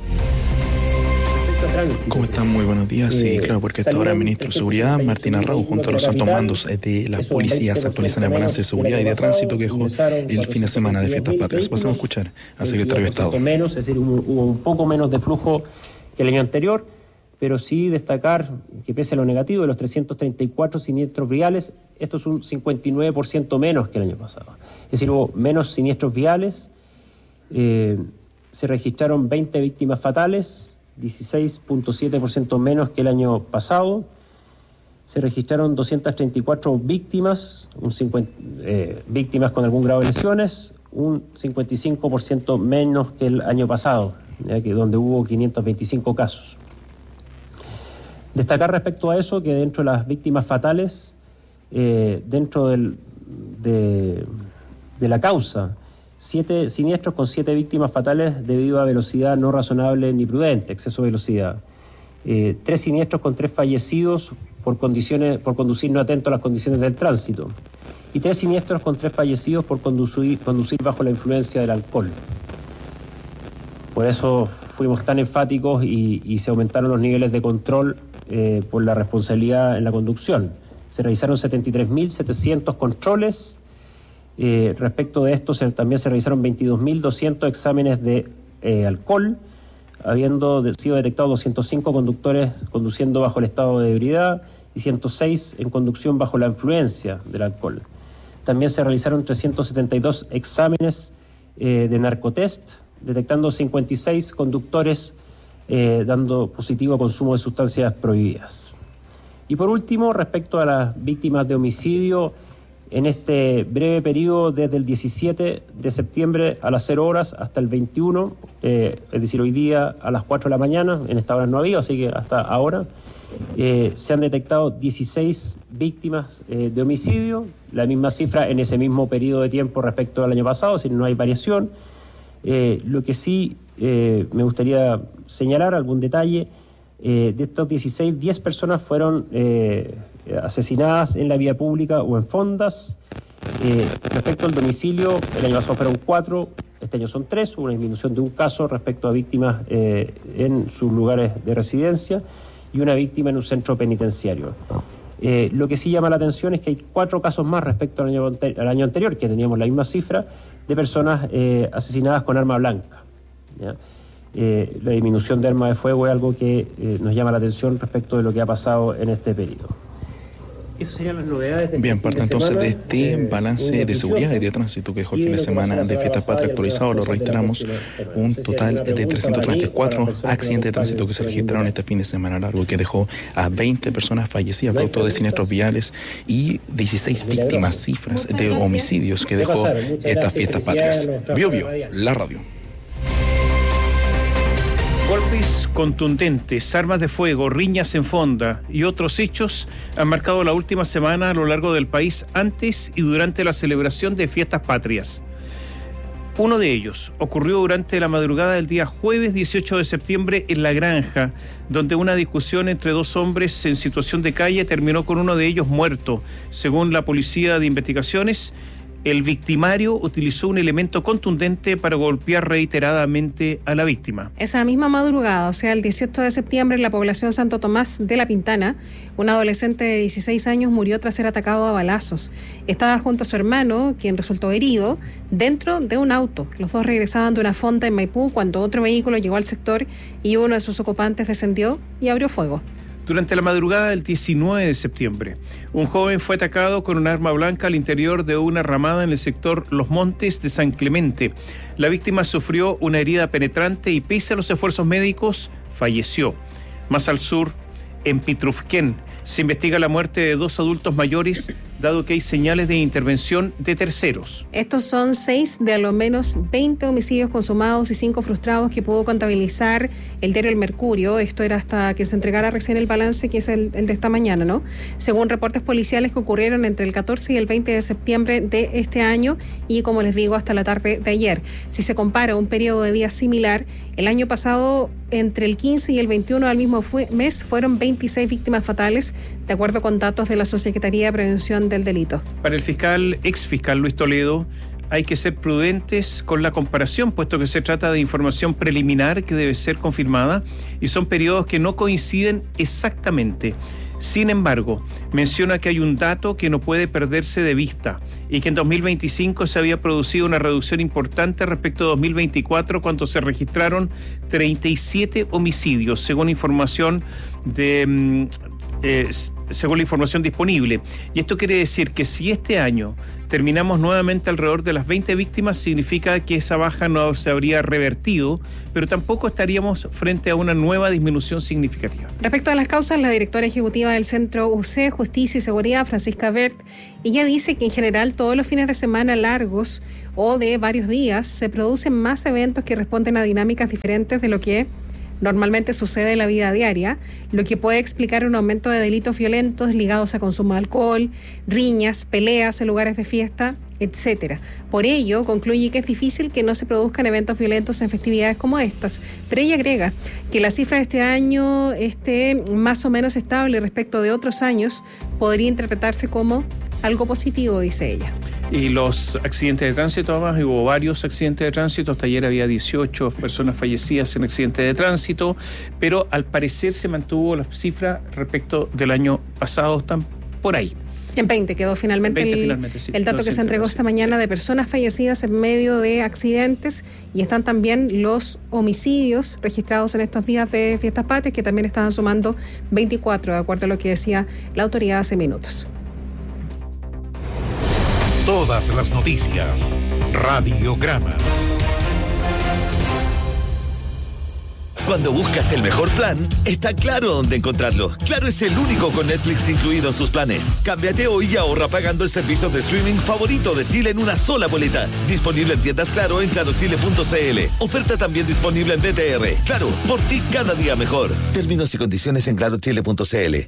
¿Cómo están? Muy buenos días. Sí, claro, porque hasta ahora el ministro de Seguridad, Martín Arrau, junto a los altos mandos de las policías, actualizan el balance de seguridad y de tránsito que dejó el fin de semana de fiestas patrias. Pasamos a escuchar al secretario de Estado. Menos, es decir, hubo un poco menos de flujo que el año anterior, pero sí destacar que pese a lo negativo de los trescientos treinta y cuatro siniestros viales, esto es un cincuenta y nueve por ciento menos que el año pasado. Es decir, hubo menos siniestros viales, eh, se registraron veinte víctimas fatales, dieciséis punto siete por ciento menos que el año pasado. Se registraron doscientas treinta y cuatro víctimas, un cincuenta, eh, víctimas con algún grado de lesiones, un cincuenta y cinco por ciento menos que el año pasado, ya que donde hubo quinientos veinticinco casos. Destacar respecto a eso que dentro de las víctimas fatales, eh, dentro del, de, de la causa, siete siniestros con siete víctimas fatales debido a velocidad no razonable ni prudente, exceso de velocidad. Eh, tres siniestros con tres fallecidos por condiciones, por conducir no atento a las condiciones del tránsito. Y tres siniestros con tres fallecidos por conducir, conducir bajo la influencia del alcohol. Por eso fuimos tan enfáticos y, y se aumentaron los niveles de control eh, por la responsabilidad en la conducción. Se realizaron setenta y tres mil setecientos controles. Eh, respecto de esto, se, también se realizaron veintidós mil doscientos exámenes de eh, alcohol, habiendo de, sido detectados doscientos cinco conductores conduciendo bajo el estado de ebriedad y ciento seis en conducción bajo la influencia del alcohol. También se realizaron trescientos setenta y dos exámenes eh, de narcotest, detectando cincuenta y seis conductores eh, dando positivo a consumo de sustancias prohibidas. Y por último, respecto a las víctimas de homicidio, en este breve periodo desde el diecisiete de septiembre a las cero horas hasta el veintiuno, eh, es decir, hoy día a las cuatro de la mañana, en esta hora no había, así que hasta ahora, eh, se han detectado dieciséis víctimas eh, de homicidio, la misma cifra en ese mismo periodo de tiempo respecto al año pasado, es decir, no hay variación. Eh, lo que sí eh, me gustaría señalar, algún detalle, eh, de estos dieciséis, diez personas fueron eh, asesinadas en la vía pública o en fondas. Eh, respecto al domicilio, el año pasado fueron cuatro, este año son tres, una disminución de un caso respecto a víctimas eh, en sus lugares de residencia y una víctima en un centro penitenciario. Eh, lo que sí llama la atención es que hay cuatro casos más respecto al año, al año anterior, que teníamos la misma cifra, de personas eh, asesinadas con arma blanca. ¿Ya? Eh, la disminución de armas de fuego es algo que eh, nos llama la atención respecto de lo que ha pasado en este periodo. Esas serían las novedades de Bien, este parte fin de entonces semana, de este eh, balance de seguridad y de tránsito que dejó el fin de semana de fiestas patrias actualizado. Lo reiteramos, un total de trescientos treinta y cuatro accidentes de tránsito que se registraron este fin de semana largo, que dejó a veinte personas fallecidas producto de siniestros viales y dieciséis víctimas, cifras de homicidios que dejó estas fiestas patrias. Bio Bio, la radio. Golpes contundentes, armas de fuego, riñas en fonda y otros hechos han marcado la última semana a lo largo del país antes y durante la celebración de fiestas patrias. Uno de ellos ocurrió durante la madrugada del día jueves dieciocho de septiembre en La Granja, donde una discusión entre dos hombres en situación de calle terminó con uno de ellos muerto. Según la Policía de Investigaciones, el victimario utilizó un elemento contundente para golpear reiteradamente a la víctima. Esa misma madrugada, o sea, el dieciocho de septiembre, en la población Santo Tomás de la Pintana, un adolescente de dieciséis años murió tras ser atacado a balazos. Estaba junto a su hermano, quien resultó herido, dentro de un auto. Los dos regresaban de una fonda en Maipú cuando otro vehículo llegó al sector y uno de sus ocupantes descendió y abrió fuego. Durante la madrugada del diecinueve de septiembre, un joven fue atacado con un arma blanca al interior de una ramada en el sector Los Montes de San Clemente. La víctima sufrió una herida penetrante y, pese a los esfuerzos médicos, falleció. Más al sur, en Pitrufquén, se investiga la muerte de dos adultos mayores dado que hay señales de intervención de terceros. Estos son seis de a lo menos veinte homicidios consumados y cinco frustrados que pudo contabilizar el diario El Mercurio. Esto era hasta que se entregara recién el balance, que es el, el de esta mañana, ¿no? Según reportes policiales que ocurrieron entre el catorce y el veinte de septiembre de este año y, como les digo, hasta la tarde de ayer. Si se compara un periodo de días similar, el año pasado, entre el quince y el veintiuno del mismo fue, mes, fueron veintiséis víctimas fatales, de acuerdo con datos de la Subsecretaría de Prevención del Delito. Para el fiscal, ex fiscal Luis Toledo, hay que ser prudentes con la comparación, puesto que se trata de información preliminar que debe ser confirmada y son periodos que no coinciden exactamente. Sin embargo, menciona que hay un dato que no puede perderse de vista y que en dos mil veinticinco se había producido una reducción importante respecto a dos mil veinticuatro, cuando se registraron treinta y siete homicidios, según información de... Eh, según la información disponible. Y esto quiere decir que si este año terminamos nuevamente alrededor de las veinte víctimas, significa que esa baja no se habría revertido, pero tampoco estaríamos frente a una nueva disminución significativa. Respecto a las causas, la directora ejecutiva del Centro U C, Justicia y Seguridad, Francisca Bert, ella dice que en general todos los fines de semana largos o de varios días se producen más eventos que responden a dinámicas diferentes de lo que normalmente sucede en la vida diaria, lo que puede explicar un aumento de delitos violentos ligados a consumo de alcohol, riñas, peleas en lugares de fiesta, etcétera. Por ello, concluye que es difícil que no se produzcan eventos violentos en festividades como estas, pero ella agrega que la cifra de este año esté más o menos estable respecto de otros años, podría interpretarse como algo positivo, dice ella. Y los accidentes de tránsito, además, hubo varios accidentes de tránsito. Hasta ayer había dieciocho personas fallecidas en accidentes de tránsito, pero al parecer se mantuvo la cifra respecto del año pasado, están por ahí. En veinte quedó finalmente, veinte, el, finalmente, sí, el dato que se entregó esta mañana de personas fallecidas en medio de accidentes, y están también los homicidios registrados en estos días de Fiestas Patrias, que también estaban sumando veinticuatro, de acuerdo a lo que decía la autoridad hace minutos. Todas las noticias. Radiograma. Cuando buscas el mejor plan, está claro dónde encontrarlo. Claro es el único con Netflix incluido en sus planes. Cámbiate hoy y ahorra pagando el servicio de streaming favorito de Chile en una sola boleta. Disponible en tiendas Claro en claro chile punto c l. Oferta también disponible en B T R. Claro, por ti cada día mejor. Términos y condiciones en claro chile punto c l.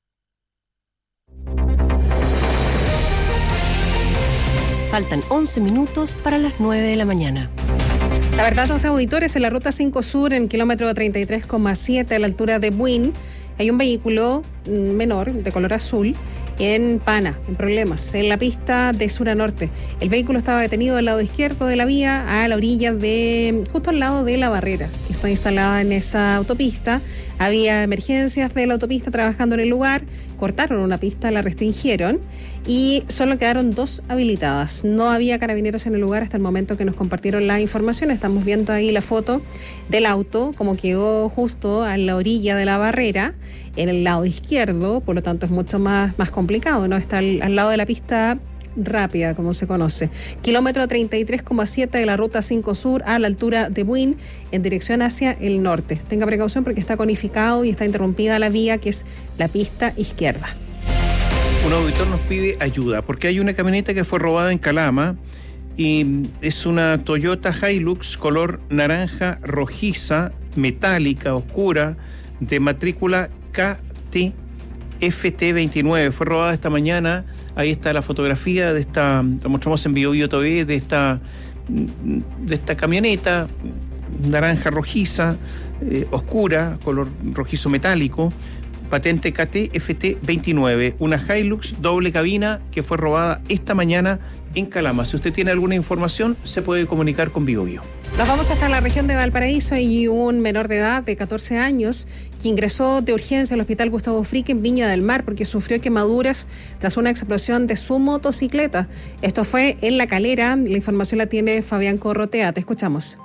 Faltan once minutos para las nueve de la mañana. La verdad, los auditores, en la ruta cinco Sur, en kilómetro treinta y tres coma siete, a la altura de Buin, hay un vehículo menor de color azul en Pana, en problemas, en la pista de sur a norte. El vehículo estaba detenido al lado izquierdo de la vía, a la orilla de, justo al lado de la barrera que está instalada en esa autopista. Había emergencias de la autopista trabajando en el lugar, cortaron una pista, la restringieron y solo quedaron dos habilitadas. No había carabineros en el lugar hasta el momento que nos compartieron la información. Estamos viendo ahí la foto del auto, como quedó justo a la orilla de la barrera, en el lado izquierdo, por lo tanto es mucho más, más complicado, ¿no? Está al, al lado de la pista rápida, como se conoce. Kilómetro treinta y tres coma siete de la ruta cinco Sur, a la altura de Buin, en dirección hacia el norte. Tenga precaución porque está conificado y está interrumpida la vía, que es la pista izquierda. Un auditor nos pide ayuda porque hay una camioneta que fue robada en Calama y es una Toyota Hilux color naranja rojiza, metálica, oscura, de matrícula K T F T veintinueve. Fue robada esta mañana. Ahí está la fotografía de esta, la mostramos en Bio Bio T V, de esta, de esta camioneta naranja rojiza, eh, oscura, color rojizo metálico, patente K T F T veintinueve, una Hilux doble cabina que fue robada esta mañana en Calama. Si usted tiene alguna información, se puede comunicar con Bio Bio. Nos vamos hasta la región de Valparaíso y un menor de edad de catorce años que ingresó de urgencia al hospital Gustavo Frick en Viña del Mar porque sufrió quemaduras tras una explosión de su motocicleta. Esto fue en La Calera. La información la tiene Fabián Corrotea. Te escuchamos.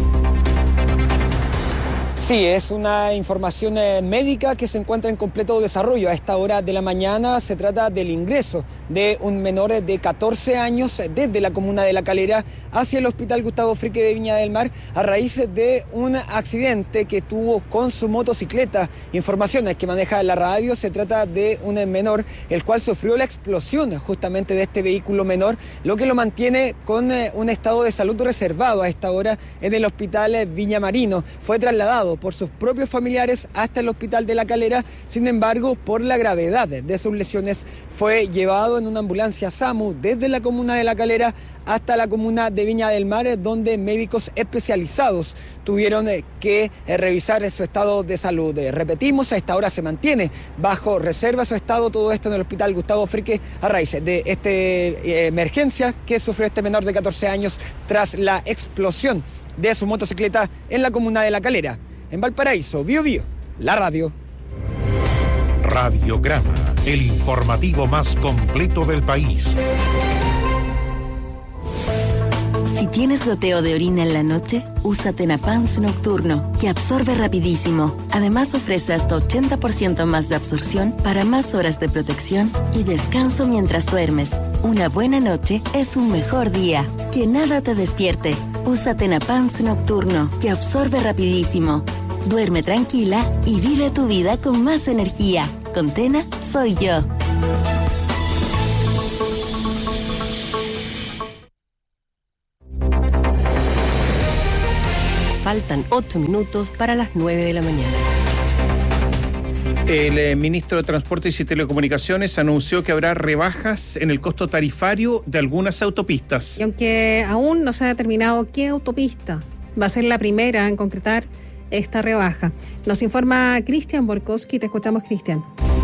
Sí, es una información eh, médica que se encuentra en completo desarrollo. A esta hora de la mañana se trata del ingreso de un menor de catorce años desde la comuna de La Calera hacia el Hospital Gustavo Fricke de Viña del Mar a raíz de un accidente que tuvo con su motocicleta. Informaciones que maneja la radio, se trata de un menor el cual sufrió la explosión justamente de este vehículo menor, lo que lo mantiene con un estado de salud reservado a esta hora en el Hospital Viña Marino. Fue trasladado por sus propios familiares hasta el Hospital de La Calera, sin embargo, por la gravedad de sus lesiones fue llevado en una ambulancia SAMU desde la comuna de La Calera hasta la comuna de Viña del Mar, donde médicos especializados tuvieron que revisar su estado de salud. Repetimos, a esta hora se mantiene bajo reserva su estado, todo esto en el Hospital Gustavo Fricke a raíz de esta eh, emergencia que sufrió este menor de catorce años tras la explosión de su motocicleta en la comuna de La Calera. En Valparaíso, Bio Bio, la radio. Radiograma, el informativo más completo del país. Si tienes goteo de orina en la noche, usa Tenapans Nocturno, que absorbe rapidísimo. Además ofrece hasta ochenta por ciento más de absorción para más horas de protección y descanso mientras duermes. Una buena noche es un mejor día. Que nada te despierte. Usa Tenapans Nocturno, que absorbe rapidísimo. Duerme tranquila y vive tu vida con más energía. Con Tena, soy yo. Faltan ocho minutos para las nueve de la mañana. El eh, ministro de Transportes y Telecomunicaciones anunció que habrá rebajas en el costo tarifario de algunas autopistas. Y aunque aún no se ha determinado qué autopista va a ser la primera en concretar esta rebaja, nos informa Cristian Borkowski. Te escuchamos, Cristian.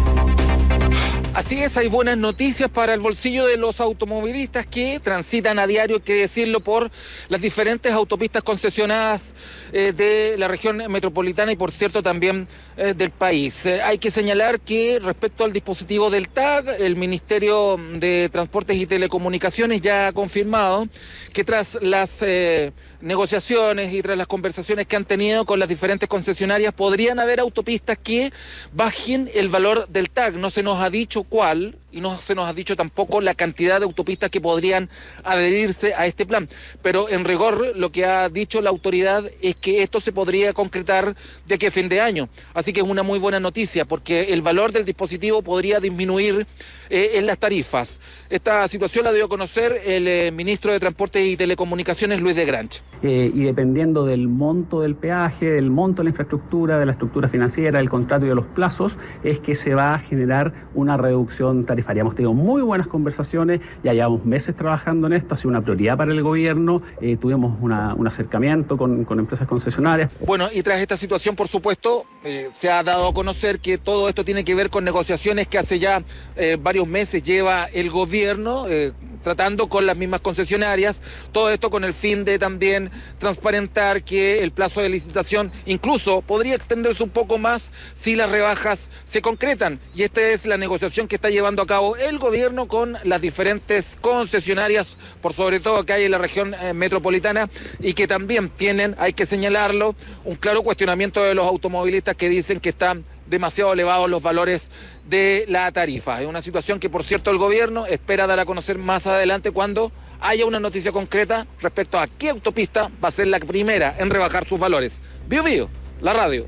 Así es, hay buenas noticias para el bolsillo de los automovilistas que transitan a diario, hay que decirlo, por las diferentes autopistas concesionadas eh, de la región metropolitana y, por cierto, también eh, del país. Eh, hay que señalar que respecto al dispositivo del T A G, el Ministerio de Transportes y Telecomunicaciones ya ha confirmado que tras las eh, negociaciones y tras las conversaciones que han tenido con las diferentes concesionarias, podrían haber autopistas que bajen el valor del T A G. No se nos ha dicho cuál y no se nos ha dicho tampoco la cantidad de autopistas que podrían adherirse a este plan, pero en rigor lo que ha dicho la autoridad es que esto se podría concretar de aquí a fin de año, así que es una muy buena noticia porque el valor del dispositivo podría disminuir eh, en las tarifas. Esta situación la dio a conocer el eh, ministro de Transportes y Telecomunicaciones, Luis de Granch. Eh, y dependiendo del monto del peaje, del monto de la infraestructura, de la estructura financiera, del contrato y de los plazos, es que se va a generar una reducción tarifaria. Hemos tenido muy buenas conversaciones, ya llevamos meses trabajando en esto, ha sido una prioridad para el gobierno, eh, tuvimos una, un acercamiento con, con empresas concesionarias. Bueno, y tras esta situación, por supuesto, eh, se ha dado a conocer que todo esto tiene que ver con negociaciones que hace ya eh, varios meses lleva el gobierno, eh, tratando con las mismas concesionarias, todo esto con el fin de también transparentar que el plazo de licitación incluso podría extenderse un poco más si las rebajas se concretan, y esta es la negociación que está llevando a cabo el gobierno con las diferentes concesionarias, por sobre todo que hay en la región eh, metropolitana, y que también tienen, hay que señalarlo, un claro cuestionamiento de los automovilistas que dicen que están demasiado elevados los valores de la tarifa. Es una situación que, por cierto, el gobierno espera dar a conocer más adelante cuando haya una noticia concreta respecto a qué autopista va a ser la primera en rebajar sus valores. Bio Bio, la radio.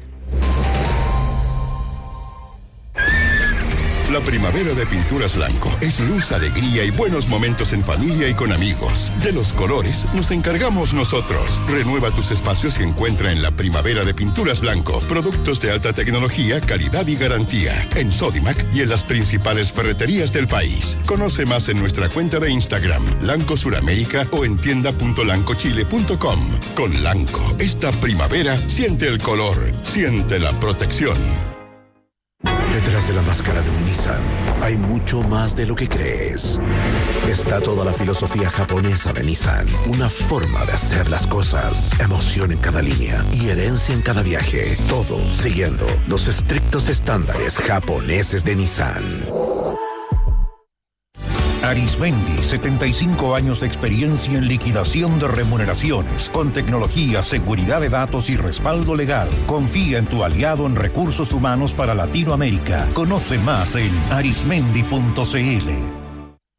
La primavera de Pinturas Blanco es luz, alegría y buenos momentos en familia y con amigos. De los colores nos encargamos nosotros. Renueva tus espacios y encuentra en la primavera de Pinturas Blanco productos de alta tecnología, calidad y garantía. En Sodimac y en las principales ferreterías del país. Conoce más en nuestra cuenta de Instagram, Lanco Suramérica, o en tienda punto lanco chile punto com. Con Lanco, esta primavera siente el color, siente la protección. Detrás de la máscara de un Nissan hay mucho más de lo que crees. Está toda la filosofía japonesa de Nissan, una forma de hacer las cosas, emoción en cada línea y herencia en cada viaje, todo siguiendo los estrictos estándares japoneses de Nissan. Arismendi, setenta y cinco años de experiencia en liquidación de remuneraciones, con tecnología, seguridad de datos y respaldo legal. Confía en tu aliado en recursos humanos para Latinoamérica. Conoce más en arismendi punto c l.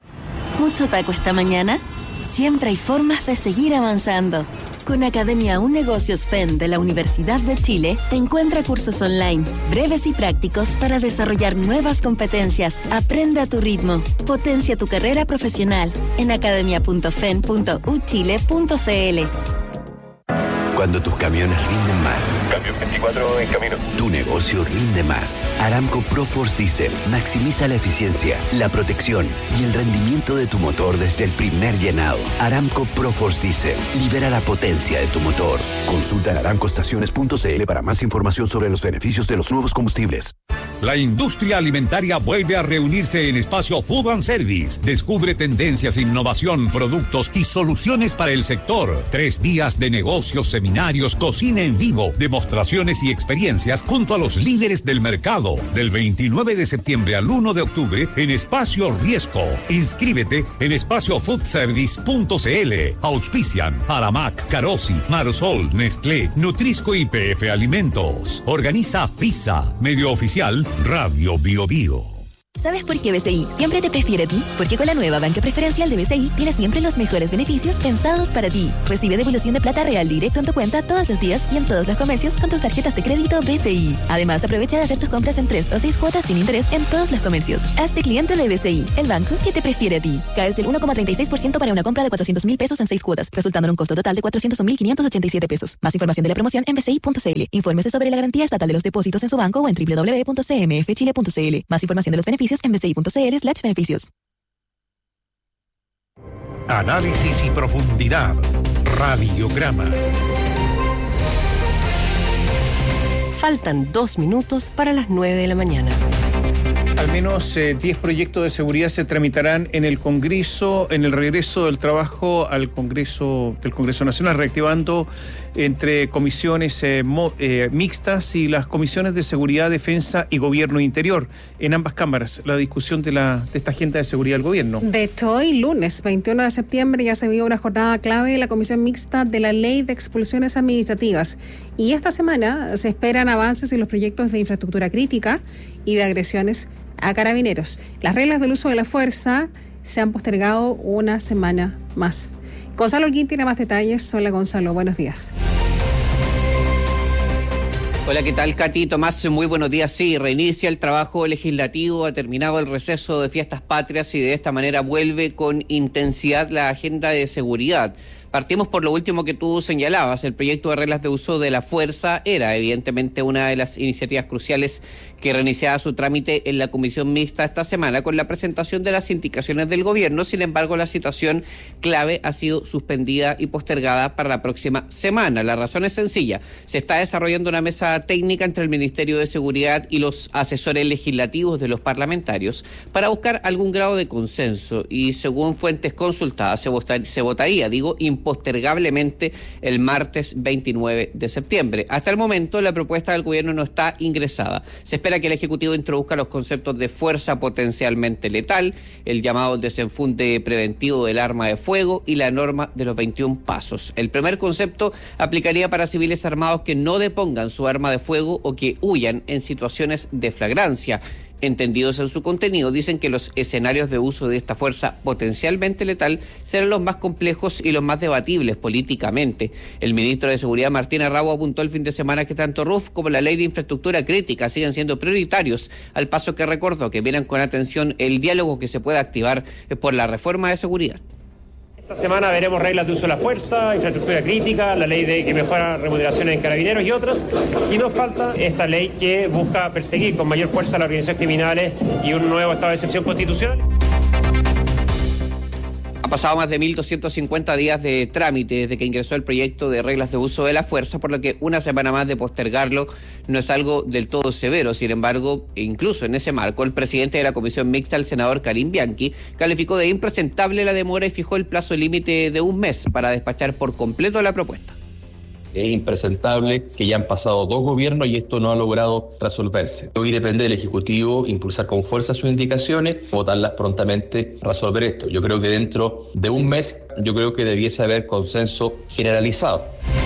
¿Mucho taco esta mañana? Siempre hay formas de seguir avanzando. Con Academia Un Negocios F E N de la Universidad de Chile, te encuentra cursos online, breves y prácticos para desarrollar nuevas competencias. Aprende a tu ritmo. Potencia tu carrera profesional en academia punto fen punto u chile punto c l. Cuando tus camiones rinden más. Cambio veinticuatro en camino. Tu negocio rinde más. Aramco ProForce Diesel maximiza la eficiencia, la protección y el rendimiento de tu motor desde el primer llenado. Aramco ProForce Diesel libera la potencia de tu motor. Consulta en aramco estaciones punto c l para más información sobre los beneficios de los nuevos combustibles. La industria alimentaria vuelve a reunirse en Espacio Food and Service. Descubre tendencias, innovación, productos y soluciones para el sector. Tres días de negocios, seminarios, cocina en vivo, demostraciones y experiencias junto a los líderes del mercado. Del veintinueve de septiembre al uno de octubre en Espacio Riesco. Inscríbete en espacio food service punto c l. Auspician Aramac, Carosi, Marsol, Nestlé, Nutrisco y P F Alimentos. Organiza FISA, medio oficial Radio Bio Bio. ¿Sabes por qué B C I siempre te prefiere a ti? Porque con la nueva banca preferencial de B C I tienes siempre los mejores beneficios pensados para ti. Recibe devolución de plata real directo en tu cuenta todos los días y en todos los comercios con tus tarjetas de crédito B C I. Además, aprovecha de hacer tus compras en tres o seis cuotas sin interés en todos los comercios. Hazte cliente de B C I, el banco que te prefiere a ti. Caes del uno coma treinta y seis por ciento para una compra de cuatrocientos mil pesos en seis cuotas, resultando en un costo total de cuatrocientos mil quinientos ochenta y siete pesos. Más información de la promoción en b c i punto c l. Infórmese sobre la garantía estatal de los depósitos en su banco o en doble u doble u doble u punto c m f chile punto c l. Más información de los beneficios en b c i punto c l slash beneficios. Análisis y profundidad. Radiograma. Faltan dos minutos para las nueve de la mañana. Al menos eh, diez proyectos de seguridad se tramitarán en el Congreso, en el regreso del trabajo al Congreso del Congreso Nacional, reactivando entre comisiones eh, mo, eh, mixtas y las comisiones de seguridad, defensa y gobierno interior en ambas cámaras, la discusión de la de esta agenda de seguridad del gobierno. De hecho, hoy lunes veintiuno de septiembre ya se vio una jornada clave en la comisión mixta de la ley de expulsiones administrativas y esta semana se esperan avances en los proyectos de infraestructura crítica y de agresiones a carabineros. Las reglas del uso de la fuerza se han postergado una semana más. Gonzalo Holguín tiene más detalles. Hola Gonzalo, buenos días. Hola, ¿qué tal, Katy? Tomás, muy buenos días. Sí, reinicia el trabajo legislativo, ha terminado el receso de fiestas patrias y de esta manera vuelve con intensidad la agenda de seguridad. Partimos por lo último que tú señalabas. El proyecto de reglas de uso de la fuerza era evidentemente una de las iniciativas cruciales que reiniciaba su trámite en la comisión mixta esta semana con la presentación de las indicaciones del gobierno. Sin embargo, la situación clave ha sido suspendida y postergada para la próxima semana. La razón es sencilla. Se está desarrollando una mesa técnica entre el Ministerio de Seguridad y los asesores legislativos de los parlamentarios para buscar algún grado de consenso y según fuentes consultadas se, votar, se votaría, digo, impostergablemente el martes veintinueve de septiembre. Hasta el momento la propuesta del gobierno no está ingresada. Se espera que el Ejecutivo introduzca los conceptos de fuerza potencialmente letal, el llamado desenfunde preventivo del arma de fuego y la norma de los veintiún pasos. El primer concepto aplicaría para civiles armados que no depongan su arma de fuego o que huyan en situaciones de flagrancia. Entendidos en su contenido, dicen que los escenarios de uso de esta fuerza potencialmente letal serán los más complejos y los más debatibles políticamente. El ministro de Seguridad, Martín Arrau, apuntó el fin de semana que tanto R U F como la ley de infraestructura crítica siguen siendo prioritarios, al paso que recordó que miran con atención el diálogo que se pueda activar por la reforma de seguridad. Esta semana veremos reglas de uso de la fuerza, infraestructura crítica, la ley de que mejora remuneraciones en carabineros y otros. Y nos falta esta ley que busca perseguir con mayor fuerza a las organizaciones criminales y un nuevo estado de excepción constitucional. Ha pasado más de mil doscientos cincuenta días de trámite desde que ingresó el proyecto de reglas de uso de la fuerza, por lo que una semana más de postergarlo no es algo del todo severo. Sin embargo, incluso en ese marco, el presidente de la comisión mixta, el senador Karim Bianchi, calificó de impresentable la demora y fijó el plazo límite de un mes para despachar por completo la propuesta. Es impresentable que ya han pasado dos gobiernos y esto no ha logrado resolverse. Hoy depende del Ejecutivo impulsar con fuerza sus indicaciones, votarlas prontamente, resolver esto. Yo creo que dentro de un mes, yo creo que debiese haber consenso generalizado.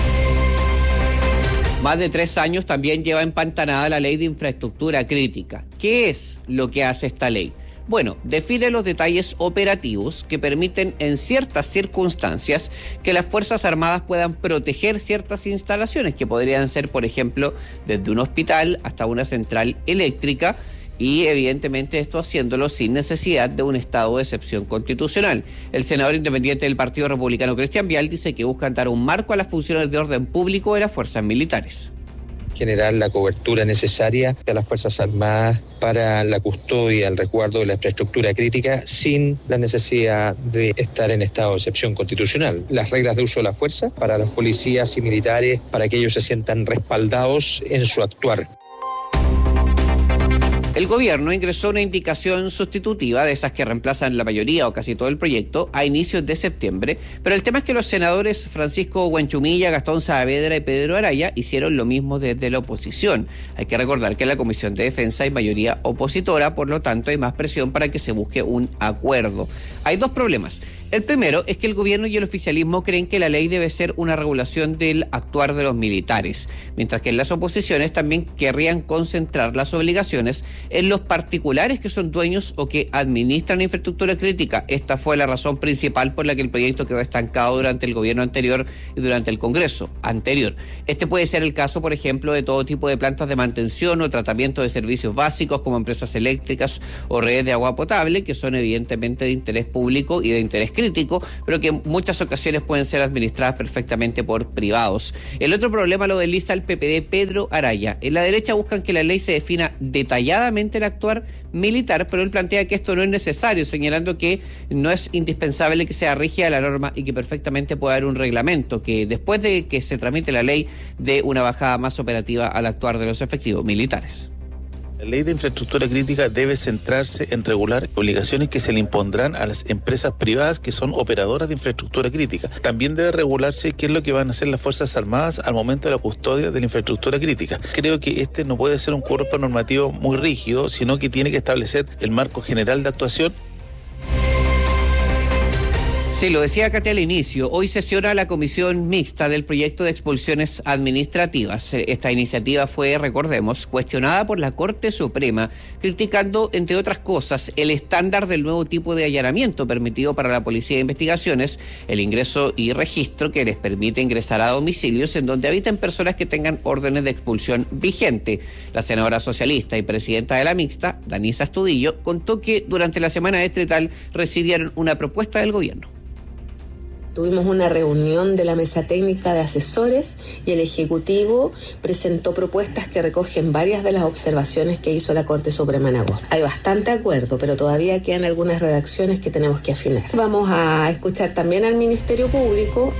Más de tres años también lleva empantanada la ley de infraestructura crítica. ¿Qué es lo que hace esta ley? Bueno, define los detalles operativos que permiten en ciertas circunstancias que las Fuerzas Armadas puedan proteger ciertas instalaciones que podrían ser, por ejemplo, desde un hospital hasta una central eléctrica, y evidentemente esto haciéndolo sin necesidad de un estado de excepción constitucional. El senador independiente del Partido Republicano, Cristian Vial, dice que buscan dar un marco a las funciones de orden público de las fuerzas militares. Generar la cobertura necesaria a las Fuerzas Armadas para la custodia, el resguardo de la infraestructura crítica sin la necesidad de estar en estado de excepción constitucional. Las reglas de uso de la fuerza para los policías y militares, para que ellos se sientan respaldados en su actuar. El gobierno ingresó una indicación sustitutiva, de esas que reemplazan la mayoría o casi todo el proyecto, a inicios de septiembre, pero el tema es que los senadores Francisco Huanchumilla, Gastón Saavedra y Pedro Araya hicieron lo mismo desde la oposición. Hay que recordar que en la Comisión de Defensa hay mayoría opositora, por lo tanto hay más presión para que se busque un acuerdo. Hay dos problemas. El primero es que el gobierno y el oficialismo creen que la ley debe ser una regulación del actuar de los militares, mientras que en las oposiciones también querrían concentrar las obligaciones en los particulares que son dueños o que administran infraestructura crítica. Esta fue la razón principal por la que el proyecto quedó estancado durante el gobierno anterior y durante el Congreso anterior. Este puede ser el caso, por ejemplo, de todo tipo de plantas de mantención o tratamiento de servicios básicos como empresas eléctricas o redes de agua potable, que son evidentemente de interés público y de interés crítico. crítico, pero que en muchas ocasiones pueden ser administradas perfectamente por privados. El otro problema lo desliza el P P D Pedro Araya. En la derecha buscan que la ley se defina detalladamente el actuar militar, pero él plantea que esto no es necesario, señalando que no es indispensable que sea rígida la norma y que perfectamente puede haber un reglamento que después de que se tramite la ley dé una bajada más operativa al actuar de los efectivos militares. La ley de infraestructura crítica debe centrarse en regular obligaciones que se le impondrán a las empresas privadas que son operadoras de infraestructura crítica. También debe regularse qué es lo que van a hacer las Fuerzas Armadas al momento de la custodia de la infraestructura crítica. Creo que este no puede ser un cuerpo normativo muy rígido, sino que tiene que establecer el marco general de actuación. Sí, lo decía Katia al inicio, hoy sesiona la comisión mixta del proyecto de expulsiones administrativas. Esta iniciativa fue, recordemos, cuestionada por la Corte Suprema, criticando, entre otras cosas, el estándar del nuevo tipo de allanamiento permitido para la Policía de Investigaciones, el ingreso y registro que les permite ingresar a domicilios en donde habiten personas que tengan órdenes de expulsión vigente. La senadora socialista y presidenta de la mixta, Danisa Astudillo, contó que durante la semana estrital recibieron una propuesta del gobierno. Tuvimos una reunión de la mesa técnica de asesores y el Ejecutivo presentó propuestas que recogen varias de las observaciones que hizo la Corte Suprema en agosto. Hay bastante acuerdo, pero todavía quedan algunas redacciones que tenemos que afinar. Vamos a escuchar también al Ministerio Público.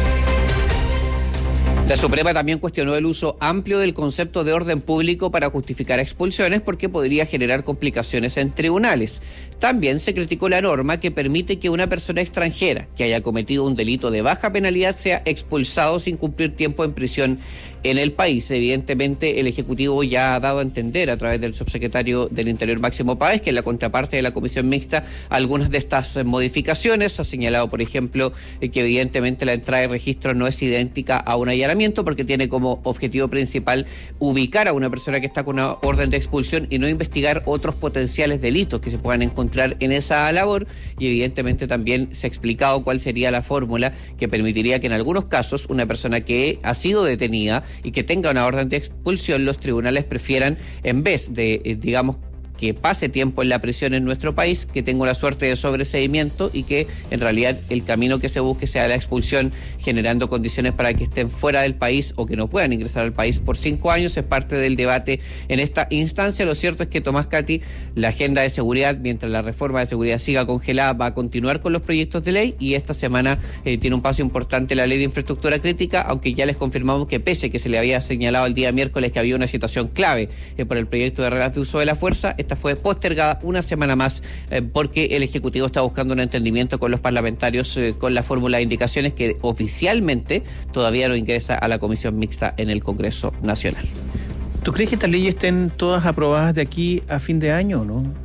La Suprema también cuestionó el uso amplio del concepto de orden público para justificar expulsiones porque podría generar complicaciones en tribunales. También se criticó la norma que permite que una persona extranjera que haya cometido un delito de baja penalidad sea expulsado sin cumplir tiempo en prisión en el país. Evidentemente, el Ejecutivo ya ha dado a entender a través del subsecretario del Interior, Máximo Páez, que en la contraparte de la comisión mixta algunas de estas modificaciones. Ha señalado, por ejemplo, que evidentemente la entrada de registro no es idéntica a un allanamiento porque tiene como objetivo principal ubicar a una persona que está con una orden de expulsión y no investigar otros potenciales delitos que se puedan encontrar en esa labor. Y evidentemente también se ha explicado cuál sería la fórmula que permitiría que en algunos casos una persona que ha sido detenida y que tenga una orden de expulsión, los tribunales prefieran, en vez de, eh, digamos, que pase tiempo en la prisión en nuestro país, que tenga una suerte de sobreseimiento y que en realidad el camino que se busque sea la expulsión, generando condiciones para que estén fuera del país o que no puedan ingresar al país por cinco años. Es parte del debate en esta instancia. Lo cierto es que, Tomás, Cati, la agenda de seguridad, mientras la reforma de seguridad siga congelada, va a continuar con los proyectos de ley y esta semana eh, tiene un paso importante la ley de infraestructura crítica, aunque ya les confirmamos que pese que se le había señalado el día miércoles que había una situación clave eh, por el proyecto de reglas de uso de la fuerza, esta fue postergada una semana más eh, porque el Ejecutivo está buscando un entendimiento con los parlamentarios eh, con la fórmula de indicaciones que oficialmente todavía no ingresa a la comisión mixta en el Congreso Nacional. ¿Tú crees que estas leyes estén todas aprobadas de aquí a fin de año o no?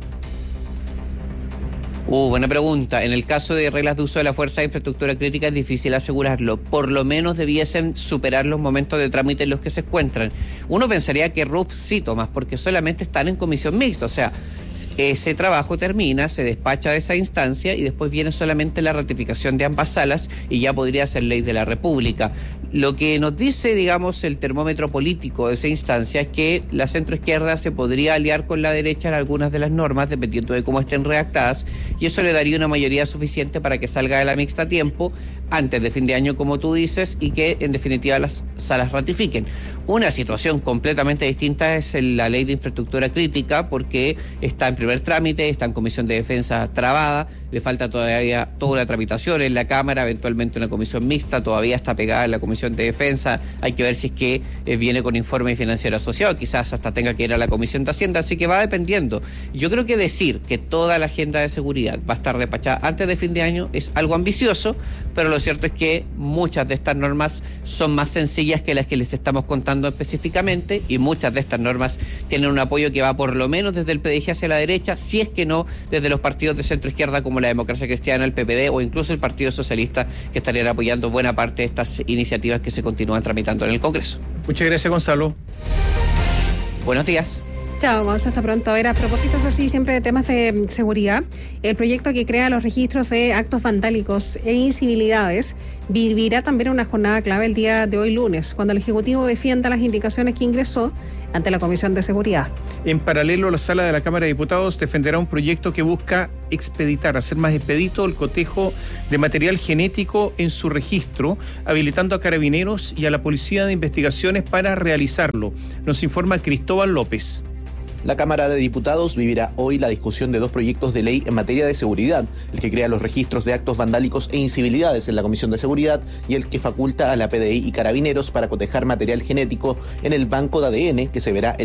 Uh, buena pregunta. En el caso de reglas de uso de la fuerza de infraestructura crítica es difícil asegurarlo. Por lo menos debiesen superar los momentos de trámite en los que se encuentran. Uno pensaría que R U F sí, Tomás, porque solamente están en comisión mixta. O sea, Ese trabajo termina, se despacha de esa instancia y después viene solamente la ratificación de ambas salas y ya podría ser ley de la República. Lo que nos dice, digamos, el termómetro político de esa instancia es que la centroizquierda se podría aliar con la derecha en algunas de las normas, dependiendo de cómo estén redactadas, y eso le daría una mayoría suficiente para que salga de la mixta a tiempo, antes de fin de año, como tú dices, y que en definitiva las salas ratifiquen. Una situación completamente distinta es la ley de infraestructura crítica, porque está en primer trámite, está en comisión de defensa trabada, le falta todavía toda la tramitación en la Cámara, eventualmente una comisión mixta, todavía está pegada en la comisión de defensa, hay que ver si es que eh, viene con informe financiero asociado, quizás hasta tenga que ir a la comisión de Hacienda, así que va dependiendo. Yo creo que decir que toda la agenda de seguridad va a estar despachada antes de fin de año es algo ambicioso, pero lo cierto es que muchas de estas normas son más sencillas que las que les estamos contando específicamente, y muchas de estas normas tienen un apoyo que va por lo menos desde el P D G hacia la derecha, si es que no desde los partidos de centro izquierda como la Democracia Cristiana, el P P D o incluso el Partido Socialista, que estarían apoyando buena parte de estas iniciativas que se continúan tramitando en el Congreso. Muchas gracias, Gonzalo. Buenos días. Chao, Gonzalo, hasta pronto. A ver, a propósito, eso sí, siempre de temas de seguridad, el proyecto que crea los registros de actos vandálicos e incivilidades vivirá también una jornada clave el día de hoy lunes, cuando el Ejecutivo defienda las indicaciones que ingresó ante la Comisión de Seguridad. En paralelo, la Sala de la Cámara de Diputados defenderá un proyecto que busca expeditar, hacer más expedito el cotejo de material genético en su registro, habilitando a Carabineros y a la Policía de Investigaciones para realizarlo. Nos informa Cristóbal López. La Cámara de Diputados vivirá hoy la discusión de dos proyectos de ley en materia de seguridad, el que crea los registros de actos vandálicos e incivilidades en la Comisión de Seguridad y el que faculta a la P D I y Carabineros para cotejar material genético en el banco de A D N que se verá en